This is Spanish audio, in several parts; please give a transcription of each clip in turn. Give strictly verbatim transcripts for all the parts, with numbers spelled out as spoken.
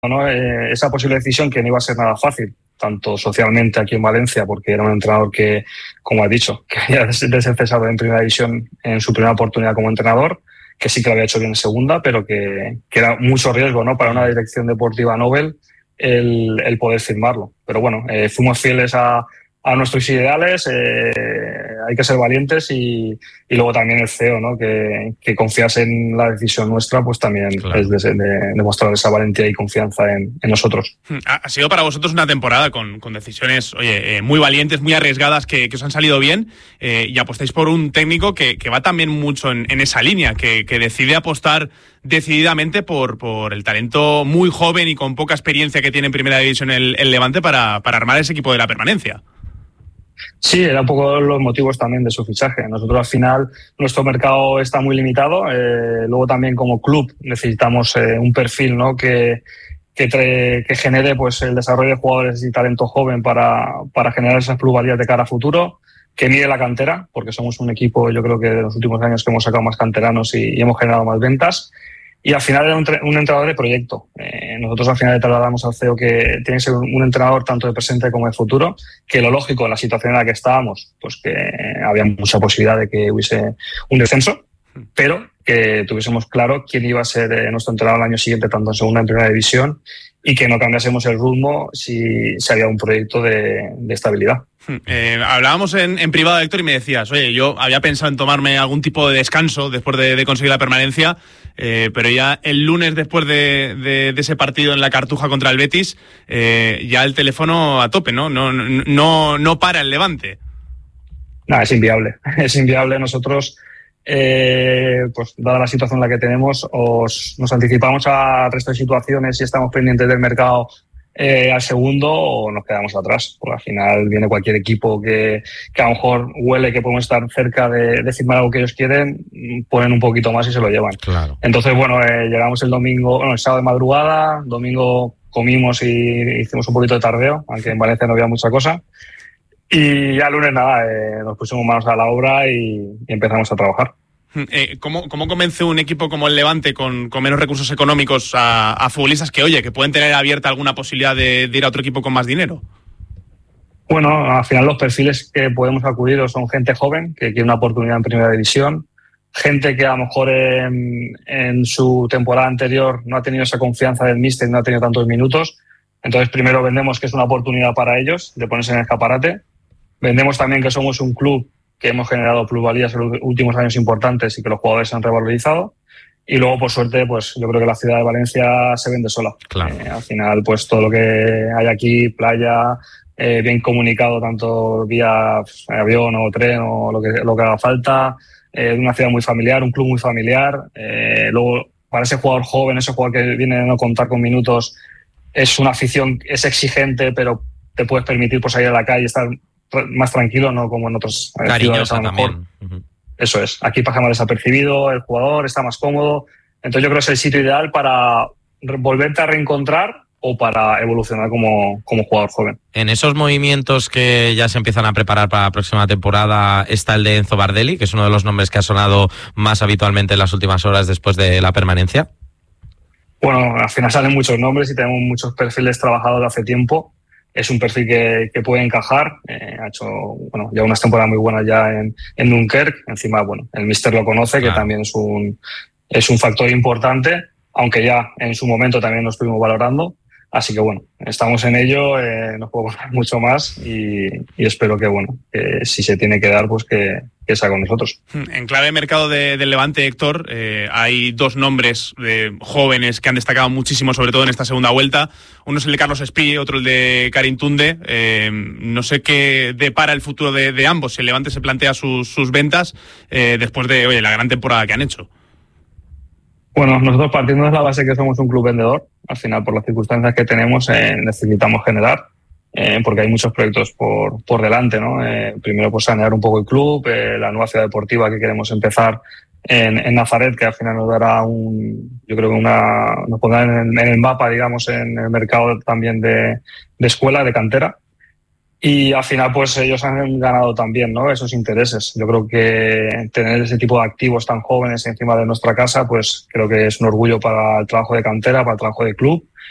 ¿no? Eh, esa posible decisión que no iba a ser nada fácil, tanto socialmente aquí en Valencia, porque era un entrenador que, como has dicho, que había de ser cesado en primera división en su primera oportunidad como entrenador, que sí que lo había hecho bien en segunda, pero que, que era mucho riesgo, ¿no? Para una dirección deportiva Nobel el, el poder firmarlo. Pero bueno, eh, fuimos fieles a, a nuestros ideales, eh, hay que ser valientes y, y luego también el C E O, ¿no? Que, que confiase en la decisión nuestra, pues también claro. es de, de, de mostrar esa valentía y confianza en, en nosotros. Ha sido para vosotros una temporada con, con decisiones oye, eh, muy valientes, muy arriesgadas, que, que os han salido bien, eh, y apostáis por un técnico que, que va también mucho en, en esa línea, que, que decide apostar decididamente por, por el talento muy joven y con poca experiencia que tiene en primera división el, el Levante para, para armar ese equipo de la permanencia. Sí, era un poco los motivos también de su fichaje. Nosotros al final, nuestro mercado está muy limitado. Eh, luego también como club necesitamos eh, un perfil, ¿no? que, que, tre- que genere pues, el desarrollo de jugadores y talento joven para, para generar esas plusvalías de cara a futuro, que mire la cantera, porque somos un equipo, yo creo que de los últimos años que hemos sacado más canteranos y, y hemos generado más ventas. Y al final era un, un entrenador de proyecto. Eh, nosotros al final le trasladamos al C E O que tiene que ser un entrenador tanto de presente como de futuro, que lo lógico en la situación en la que estábamos, pues que había mucha posibilidad de que hubiese un descenso, pero que tuviésemos claro quién iba a ser eh, nuestro entrenador el año siguiente, tanto en segunda como en primera división, y que no cambiásemos el rumbo si, si había un proyecto de, de estabilidad. Eh, hablábamos en, en privado, Héctor, y me decías, oye, yo había pensado en tomarme algún tipo de descanso después de, de conseguir la permanencia, eh, pero ya el lunes después de, de, de ese partido en la Cartuja contra el Betis, eh, ya el teléfono a tope, ¿no? No, no, no para el Levante. No, es inviable, es inviable. Nosotros, eh, pues dada la situación en la que tenemos, os, nos anticipamos al resto de situaciones y estamos pendientes del mercado Eh, al segundo o nos quedamos atrás, porque al final viene cualquier equipo que, que a lo mejor huele que podemos estar cerca de, de firmar algo que ellos quieren, ponen un poquito más y se lo llevan. Claro. Entonces, bueno, eh, llegamos el domingo, bueno, el sábado de madrugada, domingo comimos y hicimos un poquito de tardeo, aunque en Valencia no había mucha cosa, y ya el lunes nada, eh, nos pusimos manos a la obra y, y empezamos a trabajar. Eh, ¿cómo, ¿Cómo convence un equipo como el Levante con, con menos recursos económicos a, a futbolistas que, oye, que pueden tener abierta alguna posibilidad de, de ir a otro equipo con más dinero? Bueno, al final los perfiles que podemos acudir son gente joven que quiere una oportunidad en primera división, gente que a lo mejor en, en su temporada anterior no ha tenido esa confianza del míster y no ha tenido tantos minutos. Entonces primero vendemos que es una oportunidad para ellos de ponerse en el escaparate. Vendemos también que somos un club que hemos generado plusvalías en los últimos años importantes y que los jugadores se han revalorizado. Y luego, por suerte, pues yo creo que la ciudad de Valencia se vende sola. Claro. Eh, al final, pues todo lo que hay aquí, playa, eh, bien comunicado, tanto vía pues, avión o tren o lo que, lo que haga falta, eh, una ciudad muy familiar, un club muy familiar. Eh, luego, para ese jugador joven, ese jugador que viene a no contar con minutos, es una afición, es exigente, pero te puedes permitir pues, salir a la calle y estar más tranquilo, no como en otros ciudades a lo mejor. Uh-huh. Eso es, aquí pasa más desapercibido, el jugador está más cómodo, entonces yo creo que es el sitio ideal para volverte a reencontrar o para evolucionar como, como jugador joven. En esos movimientos que ya se empiezan a preparar para la próxima temporada está el de Enzo Bardelli, que es uno de los nombres que ha sonado más habitualmente en las últimas horas después de la permanencia. Bueno, al final salen muchos nombres y tenemos muchos perfiles trabajados de hace tiempo. Es un perfil que, que puede encajar. Eh, ha hecho bueno, ya unas temporadas muy buenas ya en, en Dunkerque. Encima, bueno, el míster lo conoce, claro, que también es un, es un factor importante, aunque ya en su momento también lo estuvimos valorando. Así que bueno, estamos en ello, eh, no puedo contar mucho más y, y espero que, bueno, que si se tiene que dar, pues que, que sea con nosotros. En clave de mercado de, del Levante, Héctor, eh, hay dos nombres de jóvenes que han destacado muchísimo, sobre todo en esta segunda vuelta. Uno es el de Carlos Espí, otro el de Karim Tunde. Eh, no sé qué depara el futuro de, de ambos. Si el Levante se plantea sus, sus ventas eh, después de oye, la gran temporada que han hecho. Bueno, nosotros partiendo de la base que somos un club vendedor, al final por las circunstancias que tenemos eh, necesitamos generar, eh, porque hay muchos proyectos por, por delante, ¿no? Eh, primero pues sanear un poco el club, eh, la nueva ciudad deportiva que queremos empezar en, en Nazaret, que al final nos dará un, yo creo que una, nos pondrá en el, en el mapa, digamos, en el mercado también de, de escuela, de cantera. Y al final, pues ellos han ganado también, ¿no? Esos intereses. Yo creo que tener ese tipo de activos tan jóvenes encima de nuestra casa, pues creo que es un orgullo para el trabajo de cantera, para el trabajo de club.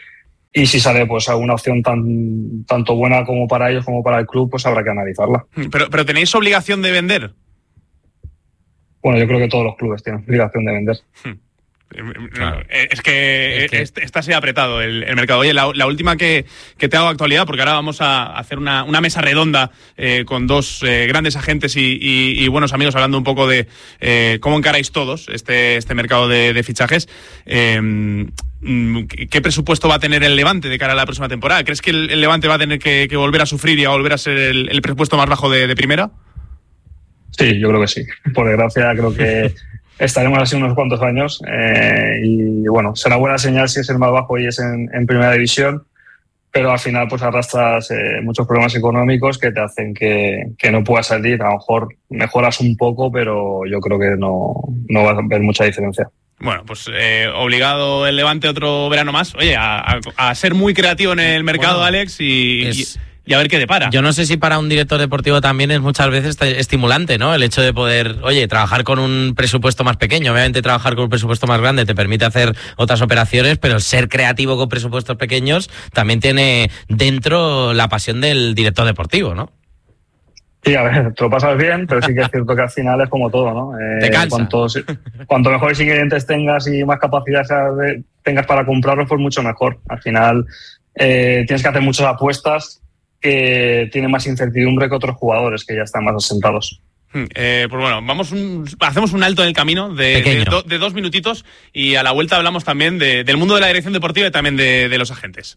y si sale pues alguna opción tan tanto buena como para ellos como para el club, pues habrá que analizarla. Pero, pero ¿tenéis obligación de vender? Bueno, yo creo que todos los clubes tienen obligación de vender. Claro. Es que, es que está así apretado el, el mercado. Oye, la, la última que, que te hago actualidad, porque ahora vamos a hacer una, una mesa redonda eh, con dos eh, grandes agentes y, y, y buenos amigos hablando un poco de eh, cómo encaráis todos este, este mercado de, de fichajes. Eh, ¿Qué presupuesto va a tener el Levante de cara a la próxima temporada? ¿Crees que el, el Levante va a tener que, que volver a sufrir y a volver a ser el, el presupuesto más bajo de, de primera? Sí, yo creo que sí. Por desgracia, creo que estaremos así unos cuantos años eh, y bueno, será buena señal si es el más bajo y es en, en primera división, pero al final pues arrastras eh, muchos problemas económicos que te hacen que, que no puedas salir. A lo mejor mejoras un poco, pero yo creo que no, no va a haber mucha diferencia. Bueno, pues eh, obligado el Levante otro verano más. Oye, a, a, a ser muy creativo en el mercado, bueno, Alex, y... Es... y y a ver qué depara. Yo no sé si para un director deportivo también es muchas veces estimulante, ¿no? El hecho de poder, oye, trabajar con un presupuesto más pequeño. Obviamente trabajar con un presupuesto más grande te permite hacer otras operaciones, pero el ser creativo con presupuestos pequeños también tiene dentro la pasión del director deportivo, ¿no? Sí, a ver, te lo pasas bien, pero sí que es cierto que al final es como todo, ¿no? Eh, te cansa. Cuanto, cuanto mejores ingredientes tengas y más capacidad tengas para comprarlos, pues mucho mejor. Al final eh, tienes que hacer muchas apuestas que tiene más incertidumbre que otros jugadores que ya están más asentados. Eh, pues bueno, vamos un, hacemos un alto en el camino de, de, do, de dos minutitos y a la vuelta hablamos también de, del mundo de la dirección deportiva y también de, de los agentes.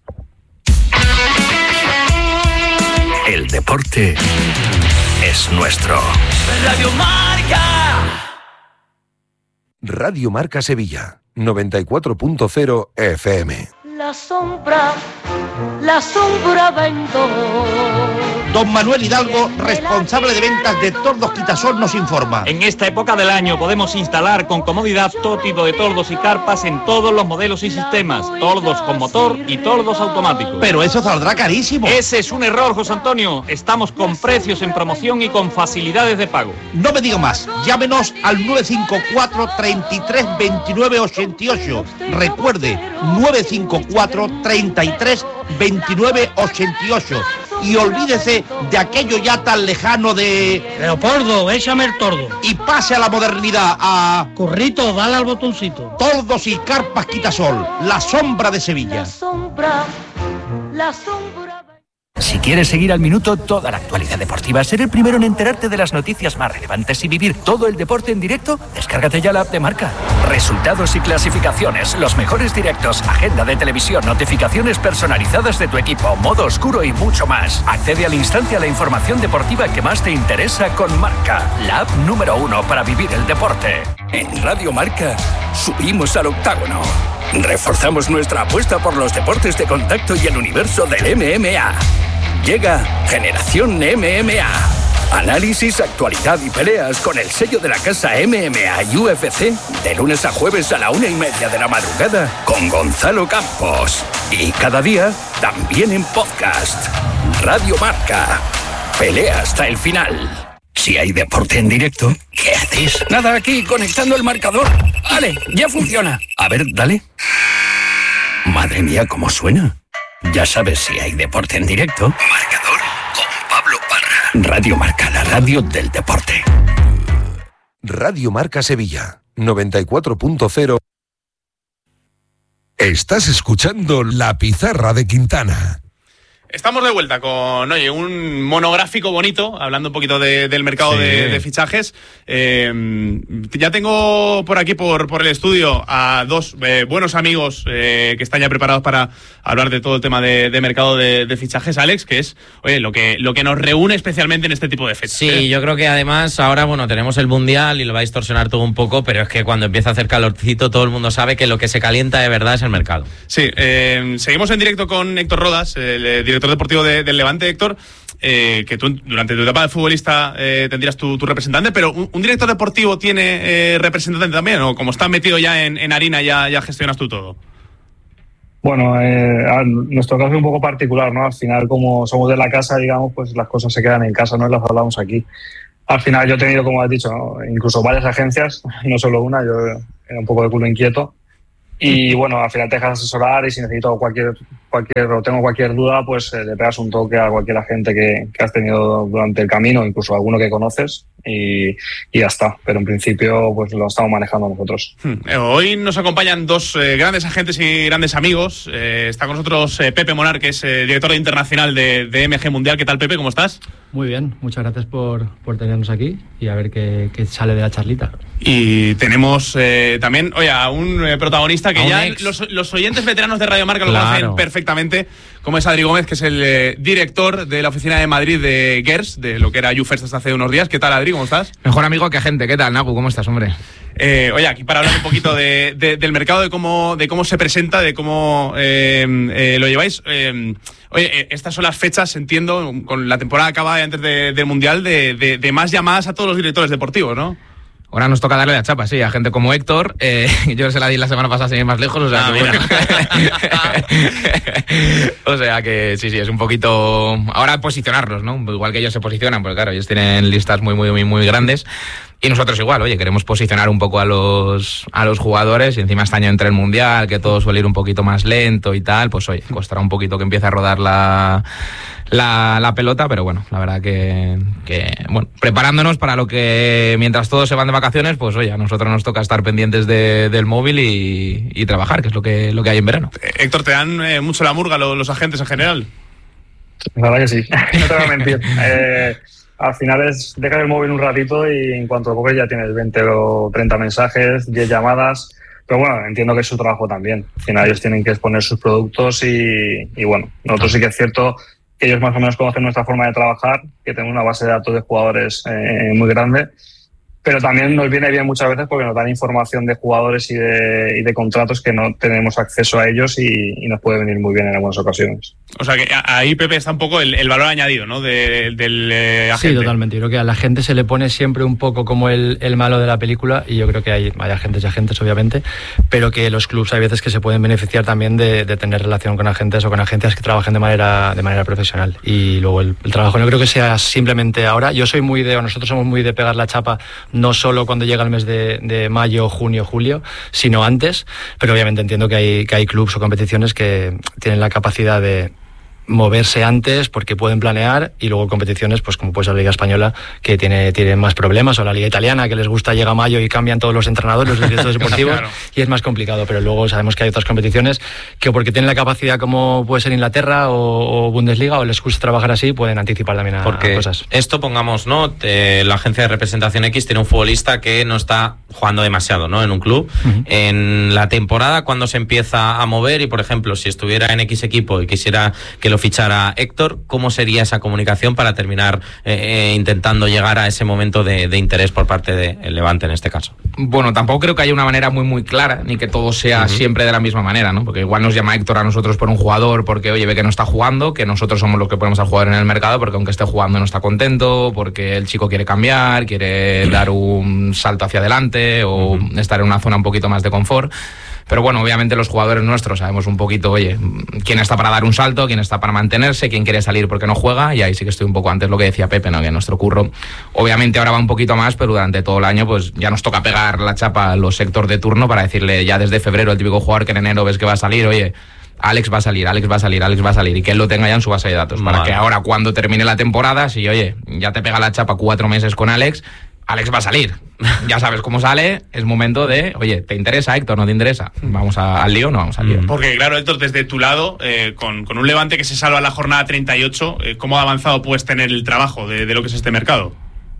El deporte es nuestro. Radio Marca. Radio Marca Sevilla, noventa y cuatro punto cero F M. La sombra, la sombra vendó. Don Manuel Hidalgo, responsable de ventas de Tordos Quitasol, nos informa. En esta época del año podemos instalar con comodidad todo tipo de tordos y carpas en todos los modelos y sistemas. Tordos con motor y tordos automáticos. Pero eso saldrá carísimo. Ese es un error, José Antonio. Estamos con precios en promoción y con facilidades de pago. No me diga más. Llámenos al nueve cinco cuatro, treinta y tres, veintinueve ochenta y ocho. Recuerde, nueve cinco cuatro, treinta y tres, veintinueve ochenta y ocho. Y olvídese de aquello ya tan lejano de... Leopoldo, échame el tordo. Y pase a la modernidad, a... Currito, dale al botoncito. Tordos y carpas Quitasol, la sombra de Sevilla. La sombra, la sombra... Si quieres seguir al minuto toda la actualidad deportiva, ser el primero en enterarte de las noticias más relevantes y vivir todo el deporte en directo, descárgate ya la app de Marca. Resultados y clasificaciones, los mejores directos, agenda de televisión, notificaciones personalizadas de tu equipo, modo oscuro y mucho más. Accede al instante a la información deportiva que más te interesa con Marca, la app número uno para vivir el deporte. En Radio Marca, subimos al octágono. Reforzamos nuestra apuesta por los deportes de contacto y el universo del M M A. Llega Generación M M A. Análisis, actualidad y peleas con el sello de la casa M M A y U F C de lunes a jueves a la una y media de la madrugada con Gonzalo Campos. Y cada día también en podcast. Radio Marca. Pelea hasta el final. Si hay deporte en directo, ¿qué haces? Nada, aquí conectando el marcador. Vale, ya funciona. A ver, dale. Madre mía, ¿cómo suena? Ya sabes si hay deporte en directo. Marcador con Pablo Parra. Radio Marca, la radio del deporte. Radio Marca Sevilla, noventa y cuatro punto cero. Estás escuchando La Pizarra de Quintana. Estamos de vuelta con, oye, un monográfico bonito, hablando un poquito de, del mercado sí. de, de fichajes. Eh, ya tengo por aquí, por, por el estudio, a dos eh, buenos amigos eh, que están ya preparados para hablar de todo el tema de, de mercado de, de fichajes, Alex, que es, oye, lo que, lo que nos reúne especialmente en este tipo de fechas. Sí, ¿eh? Yo creo que además ahora, bueno, tenemos el Mundial y lo va a distorsionar todo un poco, pero es que cuando empieza a hacer calorcito todo el mundo sabe que lo que se calienta de verdad es el mercado. Sí, eh, seguimos en directo con Héctor Rodas, el, el director deportivo de, del Levante. Héctor, eh, que tú durante tu etapa de futbolista eh, tendrías tu, tu representante, pero un, un director deportivo tiene eh, representante también, o como estás metido ya en, en harina ya, ya gestionas tú todo. Bueno, eh, nuestro caso es un poco particular, ¿no? Al final, como somos de la casa, digamos, pues las cosas se quedan en casa, no las hablamos aquí. Al final yo he tenido, como has dicho, ¿no? Incluso varias agencias, no solo una, yo era un poco de culo inquieto. Y bueno, al final te dejas asesorar y si necesito cualquier, cualquier o tengo cualquier duda, pues eh, le pegas un toque a cualquier agente que, que has tenido durante el camino, incluso alguno que conoces, y, y ya está. Pero en principio pues lo estamos manejando nosotros. Hmm. Hoy nos acompañan dos eh, grandes agentes y grandes amigos. Eh, está con nosotros eh, Pepe Monar, que es eh, director internacional de, de M G Mundial. ¿Qué tal, Pepe? ¿Cómo estás? Muy bien, muchas gracias por, por tenernos aquí y a ver qué, qué sale de la charlita. Y tenemos eh, también, oye, a un eh, protagonista que ya los, los oyentes veteranos de Radio Marca lo Claro. conocen perfectamente, como es Adri Gómez, que es el eh, director de la oficina de Madrid de Gers, de lo que era YouFirst hasta hace unos días. ¿Qué tal, Adri? ¿Cómo estás? Mejor amigo que agente. ¿Qué tal, Nagu? ¿Cómo estás, hombre? Eh, oye, aquí para hablar un poquito de, de, del mercado, de cómo, de cómo se presenta, de cómo eh, eh, lo lleváis. Eh, oye, eh, estas son las fechas, entiendo, con la temporada acabada antes de, del Mundial, de, de, de más llamadas a todos los directores deportivos, ¿no? Ahora nos toca darle la chapa, sí, a gente como Héctor. Eh, yo se la di la semana pasada sin ir más lejos, o sea, ah, que bueno. O sea que sí, sí, es un poquito... Ahora posicionarlos, ¿no? Igual que ellos se posicionan, porque claro, ellos tienen listas muy, muy, muy, muy grandes. Y nosotros igual, oye, queremos posicionar un poco a los, a los jugadores. Y encima este año entre el Mundial, que todo suele ir un poquito más lento y tal, pues oye, costará un poquito que empiece a rodar la... La, la pelota, pero bueno, la verdad que, que, bueno, preparándonos para lo que mientras todos se van de vacaciones, pues oye, a nosotros nos toca estar pendientes de, del móvil y, y trabajar, que es lo que, lo que hay en verano. Eh, Héctor, ¿te dan eh, mucho la murga los, los agentes en general? La verdad que sí, no te voy a mentir. Eh, al final es dejar el móvil un ratito y en cuanto lo coges ya tienes veinte o treinta mensajes, diez llamadas. Pero bueno, entiendo que es su trabajo también. Al final ellos tienen que exponer sus productos y, y bueno, nosotros sí que es cierto que ellos más o menos conocen nuestra forma de trabajar, que tenemos una base de datos de jugadores eh, muy grande, pero también nos viene bien muchas veces porque nos dan información de jugadores y de, y de contratos que no tenemos acceso a ellos y, y nos puede venir muy bien en algunas ocasiones. O sea que ahí, Pepe, está un poco el, el valor añadido, ¿no? De, del eh, agente. Sí, totalmente. Yo creo que a la gente se le pone siempre un poco como el, el malo de la película y yo creo que hay, hay agentes y agentes, obviamente, pero que los clubs hay veces que se pueden beneficiar también de, de tener relación con agentes o con agencias que trabajen de manera, de manera profesional. Y luego el, el trabajo no creo que sea simplemente ahora. Yo soy muy de, o nosotros somos muy de pegar la chapa no solo cuando llega el mes de, de mayo, junio, julio, sino antes, pero obviamente entiendo que hay, que hay clubs o competiciones que tienen la capacidad de moverse antes porque pueden planear y luego competiciones pues como puede ser la Liga Española que tiene, tiene más problemas o la Liga Italiana que les gusta llega mayo y cambian todos los entrenadores, los directores deportivos claro. Y es más complicado, pero luego sabemos que hay otras competiciones que porque tienen la capacidad como puede ser Inglaterra o, o Bundesliga o les gusta trabajar así pueden anticipar también a, porque a cosas. Esto pongamos, ¿no? Eh, la agencia de representación X tiene un futbolista que no está jugando demasiado, ¿no? En un club. Uh-huh. En la temporada cuando se empieza a mover y por ejemplo si estuviera en X equipo y quisiera que lo fichara Héctor, ¿cómo sería esa comunicación para terminar eh, eh, intentando llegar a ese momento de, de interés por parte del Levante en este caso? Bueno, tampoco creo que haya una manera muy muy clara, ni que todo sea uh-huh. siempre de la misma manera, ¿no? Porque igual nos llama Héctor a nosotros por un jugador porque, oye, ve que no está jugando, que nosotros somos los que ponemos al jugador en el mercado porque aunque esté jugando no está contento, porque el chico quiere cambiar, quiere dar un salto hacia adelante o uh-huh. estar en una zona un poquito más de confort. Pero bueno, obviamente los jugadores nuestros sabemos un poquito, oye, quién está para dar un salto, quién está para mantenerse, quién quiere salir porque no juega, y ahí sí que estoy un poco antes lo que decía Pepe, ¿no? Que nuestro curro obviamente ahora va un poquito más, pero durante todo el año pues ya nos toca pegar la chapa a los sectores de turno para decirle ya desde febrero el típico jugador que en enero ves que va a salir, oye, Alex va a salir, Alex va a salir, Alex va a salir, y que él lo tenga ya en su base de datos, vale. Para que ahora cuando termine la temporada, si oye, ya te pega la chapa cuatro meses con Alex, Alex va a salir. Ya sabes cómo sale, es momento de, oye, ¿te interesa, Héctor? ¿No te interesa? ¿Vamos a, al lío o no vamos al lío? Porque claro, Héctor, desde tu lado, eh, con, con un Levante que se salva la jornada treinta y ocho, eh, ¿cómo avanzado puedes tener el trabajo de, de lo que es este mercado?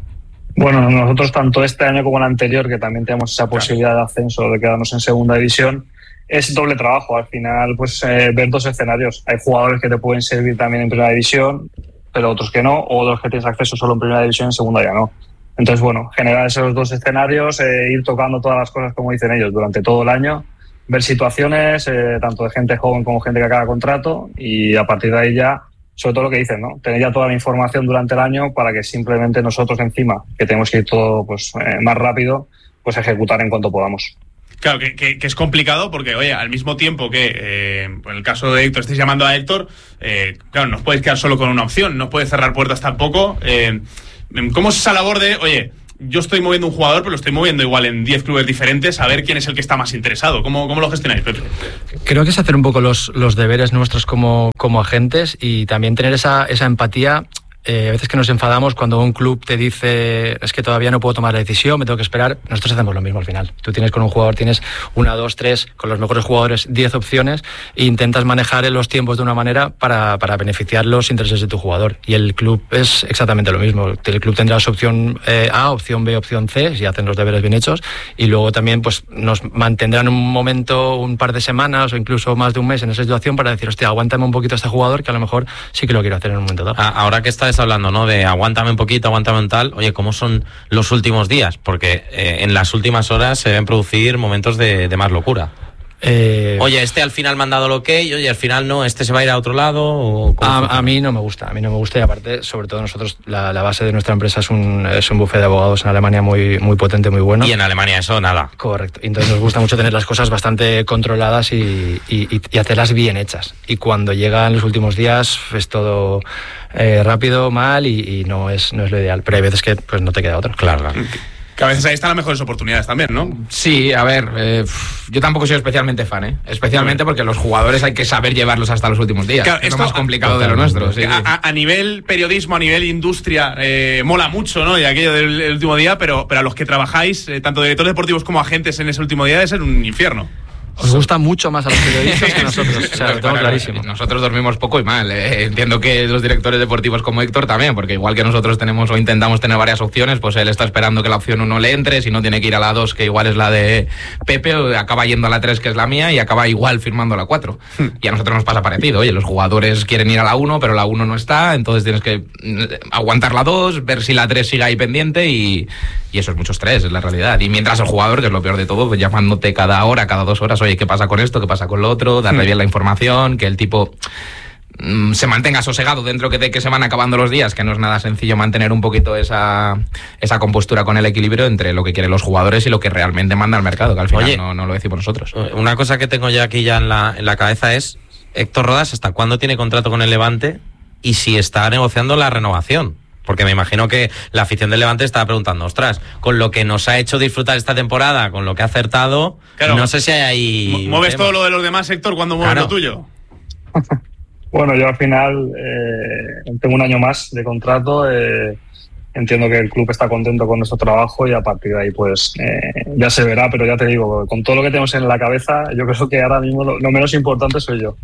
Bueno, nosotros tanto este año como el anterior, que también tenemos esa posibilidad claro. de ascenso, de quedarnos en segunda división, es doble trabajo. Al final, pues eh, ver dos escenarios. Hay jugadores que te pueden servir también en primera división, pero otros que no, o los que tienes acceso solo en primera división, en segunda ya no. Entonces, bueno, generar esos dos escenarios, eh, ir tocando todas las cosas, como dicen ellos, durante todo el año, ver situaciones, eh, tanto de gente joven como gente que acaba contrato, y a partir de ahí ya, sobre todo lo que dicen, ¿no? Tener ya toda la información durante el año para que simplemente nosotros encima, que tenemos que ir todo pues eh, más rápido, pues ejecutar en cuanto podamos. Claro, que, que, que es complicado porque, oye, al mismo tiempo que eh, en el caso de Héctor estáis llamando a Héctor, eh, claro, no os podéis quedar solo con una opción, no puedes cerrar puertas tampoco. Eh, ¿Cómo es esa labor de, oye, yo estoy moviendo un jugador, pero lo estoy moviendo igual en diez clubes diferentes, a ver quién es el que está más interesado. ¿Cómo, cómo lo gestionáis, Pepe? Creo que es hacer un poco los, los deberes nuestros como, como agentes y también tener esa, esa empatía. Eh, a veces que nos enfadamos cuando un club te dice es que todavía no puedo tomar la decisión, me tengo que esperar. Nosotros hacemos lo mismo al final. Tú tienes con un jugador, tienes una, dos, tres, con los mejores jugadores, diez opciones e intentas manejar los tiempos de una manera para, para beneficiar los intereses de tu jugador. Y el club es exactamente lo mismo. El club tendrá su opción eh, A, opción B, opción C, si hacen los deberes bien hechos, y luego también pues nos mantendrán un momento, un par de semanas o incluso más de un mes en esa situación para decir, hostia, aguántame un poquito a este jugador que a lo mejor sí que lo quiero hacer en un momento dado. Ahora que está hablando, ¿no? De aguántame un poquito, aguántame un tal. Oye, ¿cómo son los últimos días? Porque eh, en las últimas horas se deben producir momentos de, de más locura. Eh... Oye, este al final me han dado lo que, oye, al final no, este se va a ir a otro lado. ¿O a, a mí no me gusta, a mí no me gusta y aparte, sobre todo nosotros, la, la base de nuestra empresa es un, es un bufete de abogados en Alemania muy, muy potente, muy bueno. Y en Alemania eso, nada. Correcto, y entonces nos gusta mucho tener las cosas bastante controladas y, y, y hacerlas bien hechas. Y cuando llegan los últimos días es todo eh, rápido, mal y, y no, es, no es lo ideal. Pero hay veces que pues no te queda otro. Claro. Que a veces ahí están las mejores oportunidades también, ¿no? Sí, a ver, eh, yo tampoco soy especialmente fan, ¿eh? Especialmente porque los jugadores hay que saber llevarlos hasta los últimos días. Claro, es lo más complicado de lo nuestro. Sí, a, a, a nivel periodismo, a nivel industria, eh, mola mucho, ¿no? Y aquello del el último día, pero, pero a los que trabajáis, eh, tanto directores deportivos como agentes en ese último día, debe ser un infierno. Os gusta mucho más a los periodistas que a nosotros, o sea, lo tengo clarísimo. Nosotros dormimos poco y mal, ¿eh? Entiendo que los directores deportivos como Héctor también, porque igual que nosotros tenemos o intentamos tener varias opciones, pues él está esperando que la opción uno le entre, si no tiene que ir a la dos, que igual es la de Pepe, o acaba yendo a la tres, que es la mía, y acaba igual firmando la cuatro. Y a nosotros nos pasa parecido, oye, los jugadores quieren ir a la uno, pero la uno no está, entonces tienes que aguantar la dos, ver si la tres sigue ahí pendiente y, y eso es mucho estrés, es la realidad. Y mientras el jugador, que es lo peor de todo, pues llamándote cada hora, cada dos horas, oye, ¿qué pasa con esto? ¿Qué pasa con lo otro? Darle bien la información, que el tipo mmm, se mantenga sosegado dentro de que se van acabando los días, que no es nada sencillo mantener un poquito esa, esa compostura con el equilibrio entre lo que quieren los jugadores y lo que realmente manda el mercado, que al final Oye, no, no lo decimos nosotros. Una cosa que tengo ya aquí ya en la, en la cabeza es, Héctor Rodas, ¿hasta cuándo tiene contrato con el Levante? Y si está negociando la renovación. Porque me imagino que la afición del Levante estaba preguntando, ostras, con lo que nos ha hecho disfrutar esta temporada, con lo que ha acertado, claro, no sé si hay ahí... ¿Mueves todo lo de los demás, Héctor, cuando mueves claro. lo tuyo? Bueno, yo al final eh, tengo un año más de contrato, eh, entiendo que el club está contento con nuestro trabajo y a partir de ahí pues eh, ya se verá, pero ya te digo, con todo lo que tenemos en la cabeza, yo creo que ahora mismo lo, lo menos importante soy yo.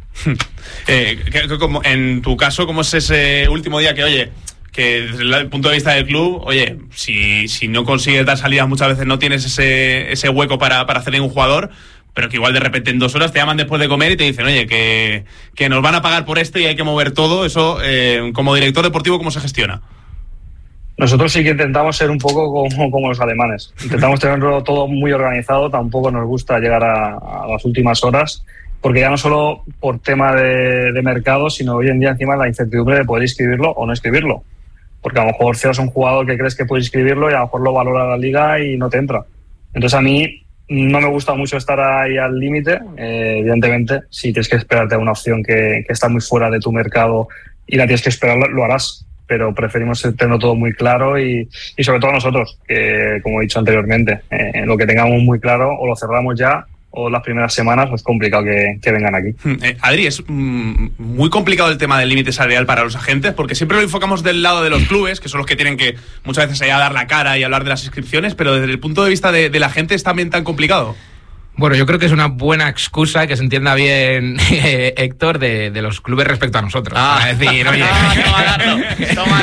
eh, que, que, como, en tu caso, ¿cómo es ese último día que, oye... que desde el punto de vista del club, oye, si, si no consigues dar salidas muchas veces no tienes ese, ese hueco para, para hacer en un jugador, pero que igual de repente en dos horas te llaman después de comer y te dicen, oye, que, que nos van a pagar por esto y hay que mover todo, eso eh, como director deportivo, ¿cómo se gestiona? Nosotros sí que intentamos ser un poco como, como los alemanes, intentamos tenerlo todo muy organizado, tampoco nos gusta llegar a, a las últimas horas, porque ya no solo por tema de, de mercado, sino hoy en día encima la incertidumbre de poder inscribirlo o no inscribirlo. Porque a lo mejor seas un jugador que crees que puedes inscribirlo y a lo mejor lo valora la liga y no te entra. Entonces a mí no me gusta mucho estar ahí al límite. Eh, evidentemente, si tienes que esperarte a una opción que, que está muy fuera de tu mercado y la tienes que esperar, lo harás. Pero preferimos tenerlo todo muy claro y, y sobre todo nosotros, que como he dicho anteriormente, eh, lo que tengamos muy claro o lo cerramos ya o las primeras semanas, pues es complicado que, que vengan aquí. Eh, Adri, es mm, muy complicado el tema del límite salarial para los agentes, porque siempre lo enfocamos del lado de los clubes, que son los que tienen que muchas veces ir a dar la cara y hablar de las inscripciones, pero desde el punto de vista de, de la gente es también tan complicado. Bueno, yo creo que es una buena excusa que se entienda bien, eh, Héctor, de, de los clubes respecto a nosotros. Ah, para decir, oye, ah, toma darlo, toma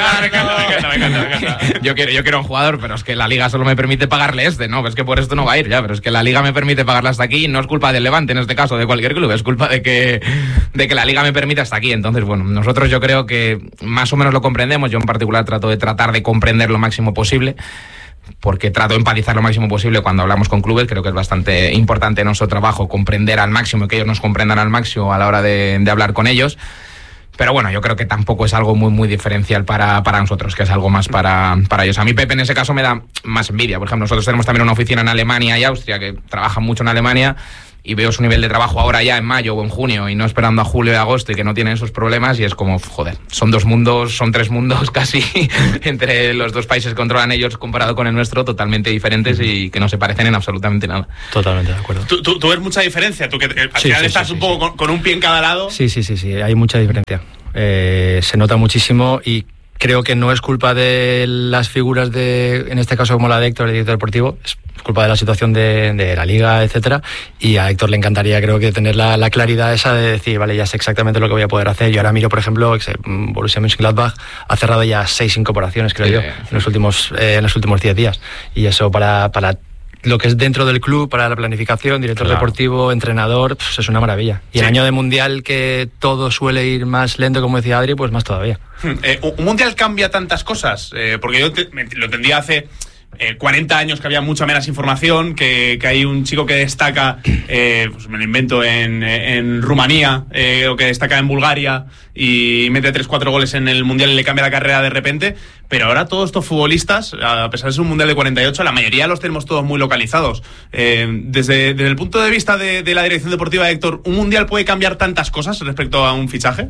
darlo. Yo quiero, yo quiero un jugador, pero es que la liga solo me permite pagarle este, ¿no? Es que por esto no va a ir ya, pero es que la liga me permite pagarle hasta aquí y no es culpa del Levante, en este caso, de cualquier club, es culpa de que, de que la liga me permite hasta aquí. Entonces, bueno, nosotros yo creo que más o menos lo comprendemos, yo en particular trato de tratar de comprender lo máximo posible, porque trato de empatizar lo máximo posible cuando hablamos con clubes. Creo que es bastante importante en nuestro trabajo comprender al máximo y que ellos nos comprendan al máximo a la hora de, de hablar con ellos. Pero bueno, yo creo que tampoco es algo muy muy diferencial para, para nosotros, que es algo más para, para ellos. A mí Pepe en ese caso me da más envidia. Por ejemplo, nosotros tenemos también una oficina en Alemania y Austria, que trabajan mucho en Alemania, y veo su nivel de trabajo ahora ya en mayo o en junio y no esperando a julio y agosto y que no tiene esos problemas, y es como, joder, son dos mundos, son tres mundos casi entre los dos países que controlan ellos comparado con el nuestro, totalmente diferentes y que no se parecen en absolutamente nada. Totalmente de acuerdo. ¿Tú, tú, tú ves mucha diferencia? ¿Tú que al sí, final sí, estás sí, un sí, poco sí. Con, con un pie en cada lado? Sí, sí, sí, sí, hay mucha diferencia. Eh, se nota muchísimo y creo que no es culpa de las figuras de, en este caso como la de Héctor, el director deportivo, es culpa de la situación de, de la liga, etcétera, y a Héctor le encantaría, creo que tener la, la claridad esa de decir, vale, ya sé exactamente lo que voy a poder hacer. Yo ahora miro, por ejemplo, Borussia Mönchengladbach ha cerrado ya seis incorporaciones, creo sí, yo, sí. en los últimos eh, en los últimos diez días, y eso para, para lo que es dentro del club, para la planificación, director claro. deportivo, entrenador, pues es una maravilla. Y sí. el año de mundial, que todo suele ir más lento, como decía Adri, pues más todavía. Eh, ¿Un mundial cambia tantas cosas? Eh, porque yo te, me, lo entendía hace eh, cuarenta años, que había mucha menos información, que, que hay un chico que destaca, eh, pues me lo invento, en, en Rumanía, eh, o que destaca en Bulgaria y mete tres cuatro goles en el mundial y le cambia la carrera de repente. Pero ahora todos estos futbolistas, a pesar de ser un mundial de cuarenta y ocho, la mayoría los tenemos todos muy localizados. Eh, desde, desde el punto de vista de, de la dirección deportiva de Héctor, ¿un mundial puede cambiar tantas cosas respecto a un fichaje?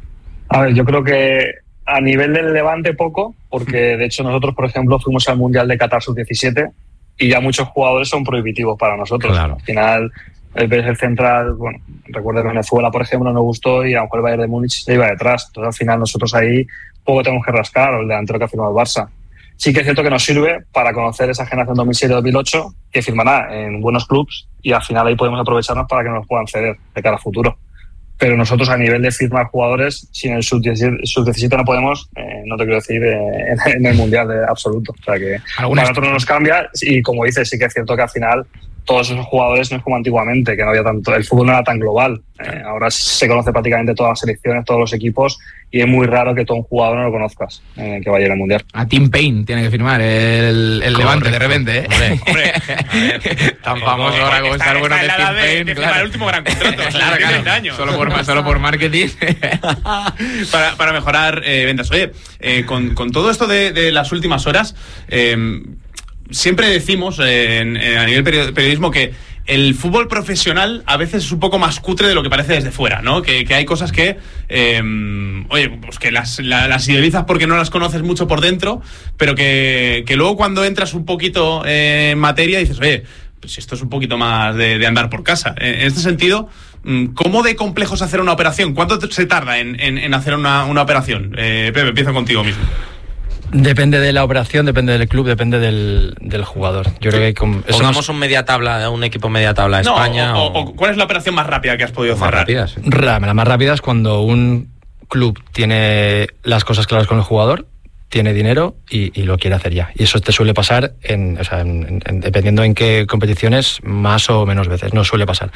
A ver, yo creo que a nivel del Levante poco, porque de hecho nosotros, por ejemplo, fuimos al Mundial de Qatar sub diecisiete y ya muchos jugadores son prohibitivos para nosotros. Claro. Al final, el P S G central, bueno, recuerdo que Venezuela, por ejemplo, no gustó y a lo mejor el Bayern de Múnich se iba detrás. Entonces, al final, nosotros ahí poco tenemos que rascar, o el delantero que ha firmado el Barça. Sí que es cierto que nos sirve para conocer esa generación dos mil siete dos mil ocho que firmará en buenos clubs y al final ahí podemos aprovecharnos para que nos puedan ceder de cara a futuro. Pero nosotros, a nivel de firmar jugadores, sin el sub diecisiete no podemos, eh, no te quiero decir, eh, en, en el Mundial de absoluto. O sea que para nosotros no nos cambia, y como dices, sí que es cierto que al final todos esos jugadores no es como antiguamente, que no había tanto, el fútbol no era tan global. Eh, ahora se conoce prácticamente todas las selecciones, todos los equipos, y es muy raro que todo un jugador no lo conozcas, eh, que vaya a ir al Mundial. A Tim Payne tiene que firmar el, el Levante de repente, ¿eh? Hombre, hombre, a ver, tan famoso ahora como está el bueno de Tim Payne. De, claro. El último gran contrato, claro, claro. Años. Solo por, solo por marketing. para, para mejorar eh, ventas. Oye, eh, con, con todo esto de, de las últimas horas, eh, siempre decimos eh, en, en, a nivel periodismo que el fútbol profesional a veces es un poco más cutre de lo que parece desde fuera, ¿no? Que, que hay cosas que, eh, oye, pues que las, la, las idealizas porque no las conoces mucho por dentro, pero que, que luego cuando entras un poquito eh, en materia dices, oye, pues esto es un poquito más de, de andar por casa. En este sentido, ¿cómo de complejo es hacer una operación? ¿Cuánto se tarda en, en, en hacer una, una operación? Eh, Pepe, empiezo contigo mismo. Depende de la operación, depende del club, depende del, del jugador. Yo creo que con, pongamos un media tabla, un equipo media tabla de no, España. O, o, o, ¿cuál es la operación más rápida que has podido cerrar? Rápida, sí. La más rápida es cuando un club tiene las cosas claras con el jugador, tiene dinero y, y lo quiere hacer ya. Y eso te suele pasar, en, o sea, en, en, dependiendo en qué competiciones, más o menos veces. No suele pasar.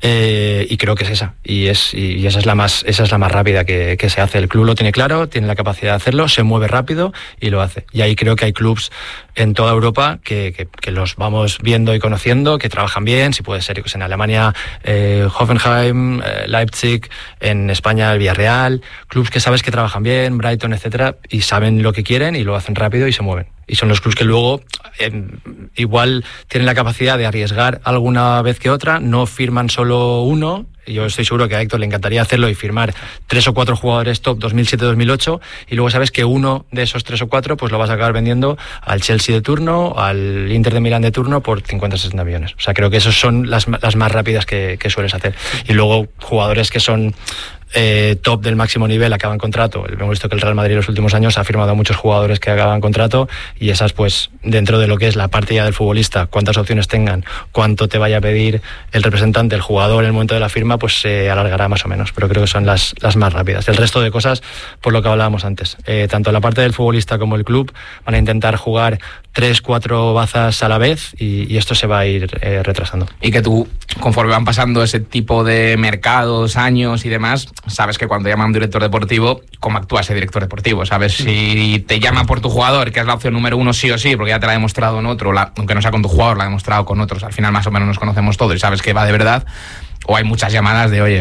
Eh, y creo que es esa. Y, es, y esa es la más, esa es la más rápida que, que se hace. El club lo tiene claro, tiene la capacidad de hacerlo, se mueve rápido y lo hace. Y ahí creo que hay clubs en toda Europa que, que, que los vamos viendo y conociendo, que trabajan bien. Si puede ser, en Alemania, eh, Hoffenheim, eh, Leipzig, en España, el Villarreal. Clubs que sabes que trabajan bien, Brighton, etcétera, y saben lo que quieren y lo hacen rápido y se mueven. Y son los clubs que luego eh, igual tienen la capacidad de arriesgar alguna vez que otra, no firman solo uno. Yo estoy seguro que a Héctor le encantaría hacerlo y firmar tres o cuatro jugadores top dos mil siete dos mil ocho, y luego sabes que uno de esos tres o cuatro pues lo vas a acabar vendiendo al Chelsea de turno, al Inter de Milán de turno por cincuenta a sesenta millones. O sea, creo que esas son las, las más rápidas que, que sueles hacer. Y luego jugadores que son Eh, top del máximo nivel, acaban contrato. Hemos visto que el Real Madrid en los últimos años ha firmado a muchos jugadores que acaban contrato, y esas, pues, dentro de lo que es la parte ya del futbolista, cuántas opciones tengan, cuánto te vaya a pedir el representante, el jugador en el momento de la firma, pues se alargará más o menos, pero creo que son las, las más rápidas. El resto de cosas, por lo que hablábamos antes, eh, tanto la parte del futbolista como el club van a intentar jugar tres, cuatro bazas a la vez, y, y esto se va a ir eh, retrasando. Y que tú, conforme van pasando ese tipo de mercados, años y demás, sabes que cuando llama a un director deportivo, cómo actúa ese director deportivo. Sabes si te llama por tu jugador, que es la opción número uno sí o sí, porque ya te la ha demostrado en otro, la, aunque no sea con tu jugador, la ha demostrado con otros. Al final más o menos nos conocemos todos y sabes que va de verdad. O hay muchas llamadas de, oye,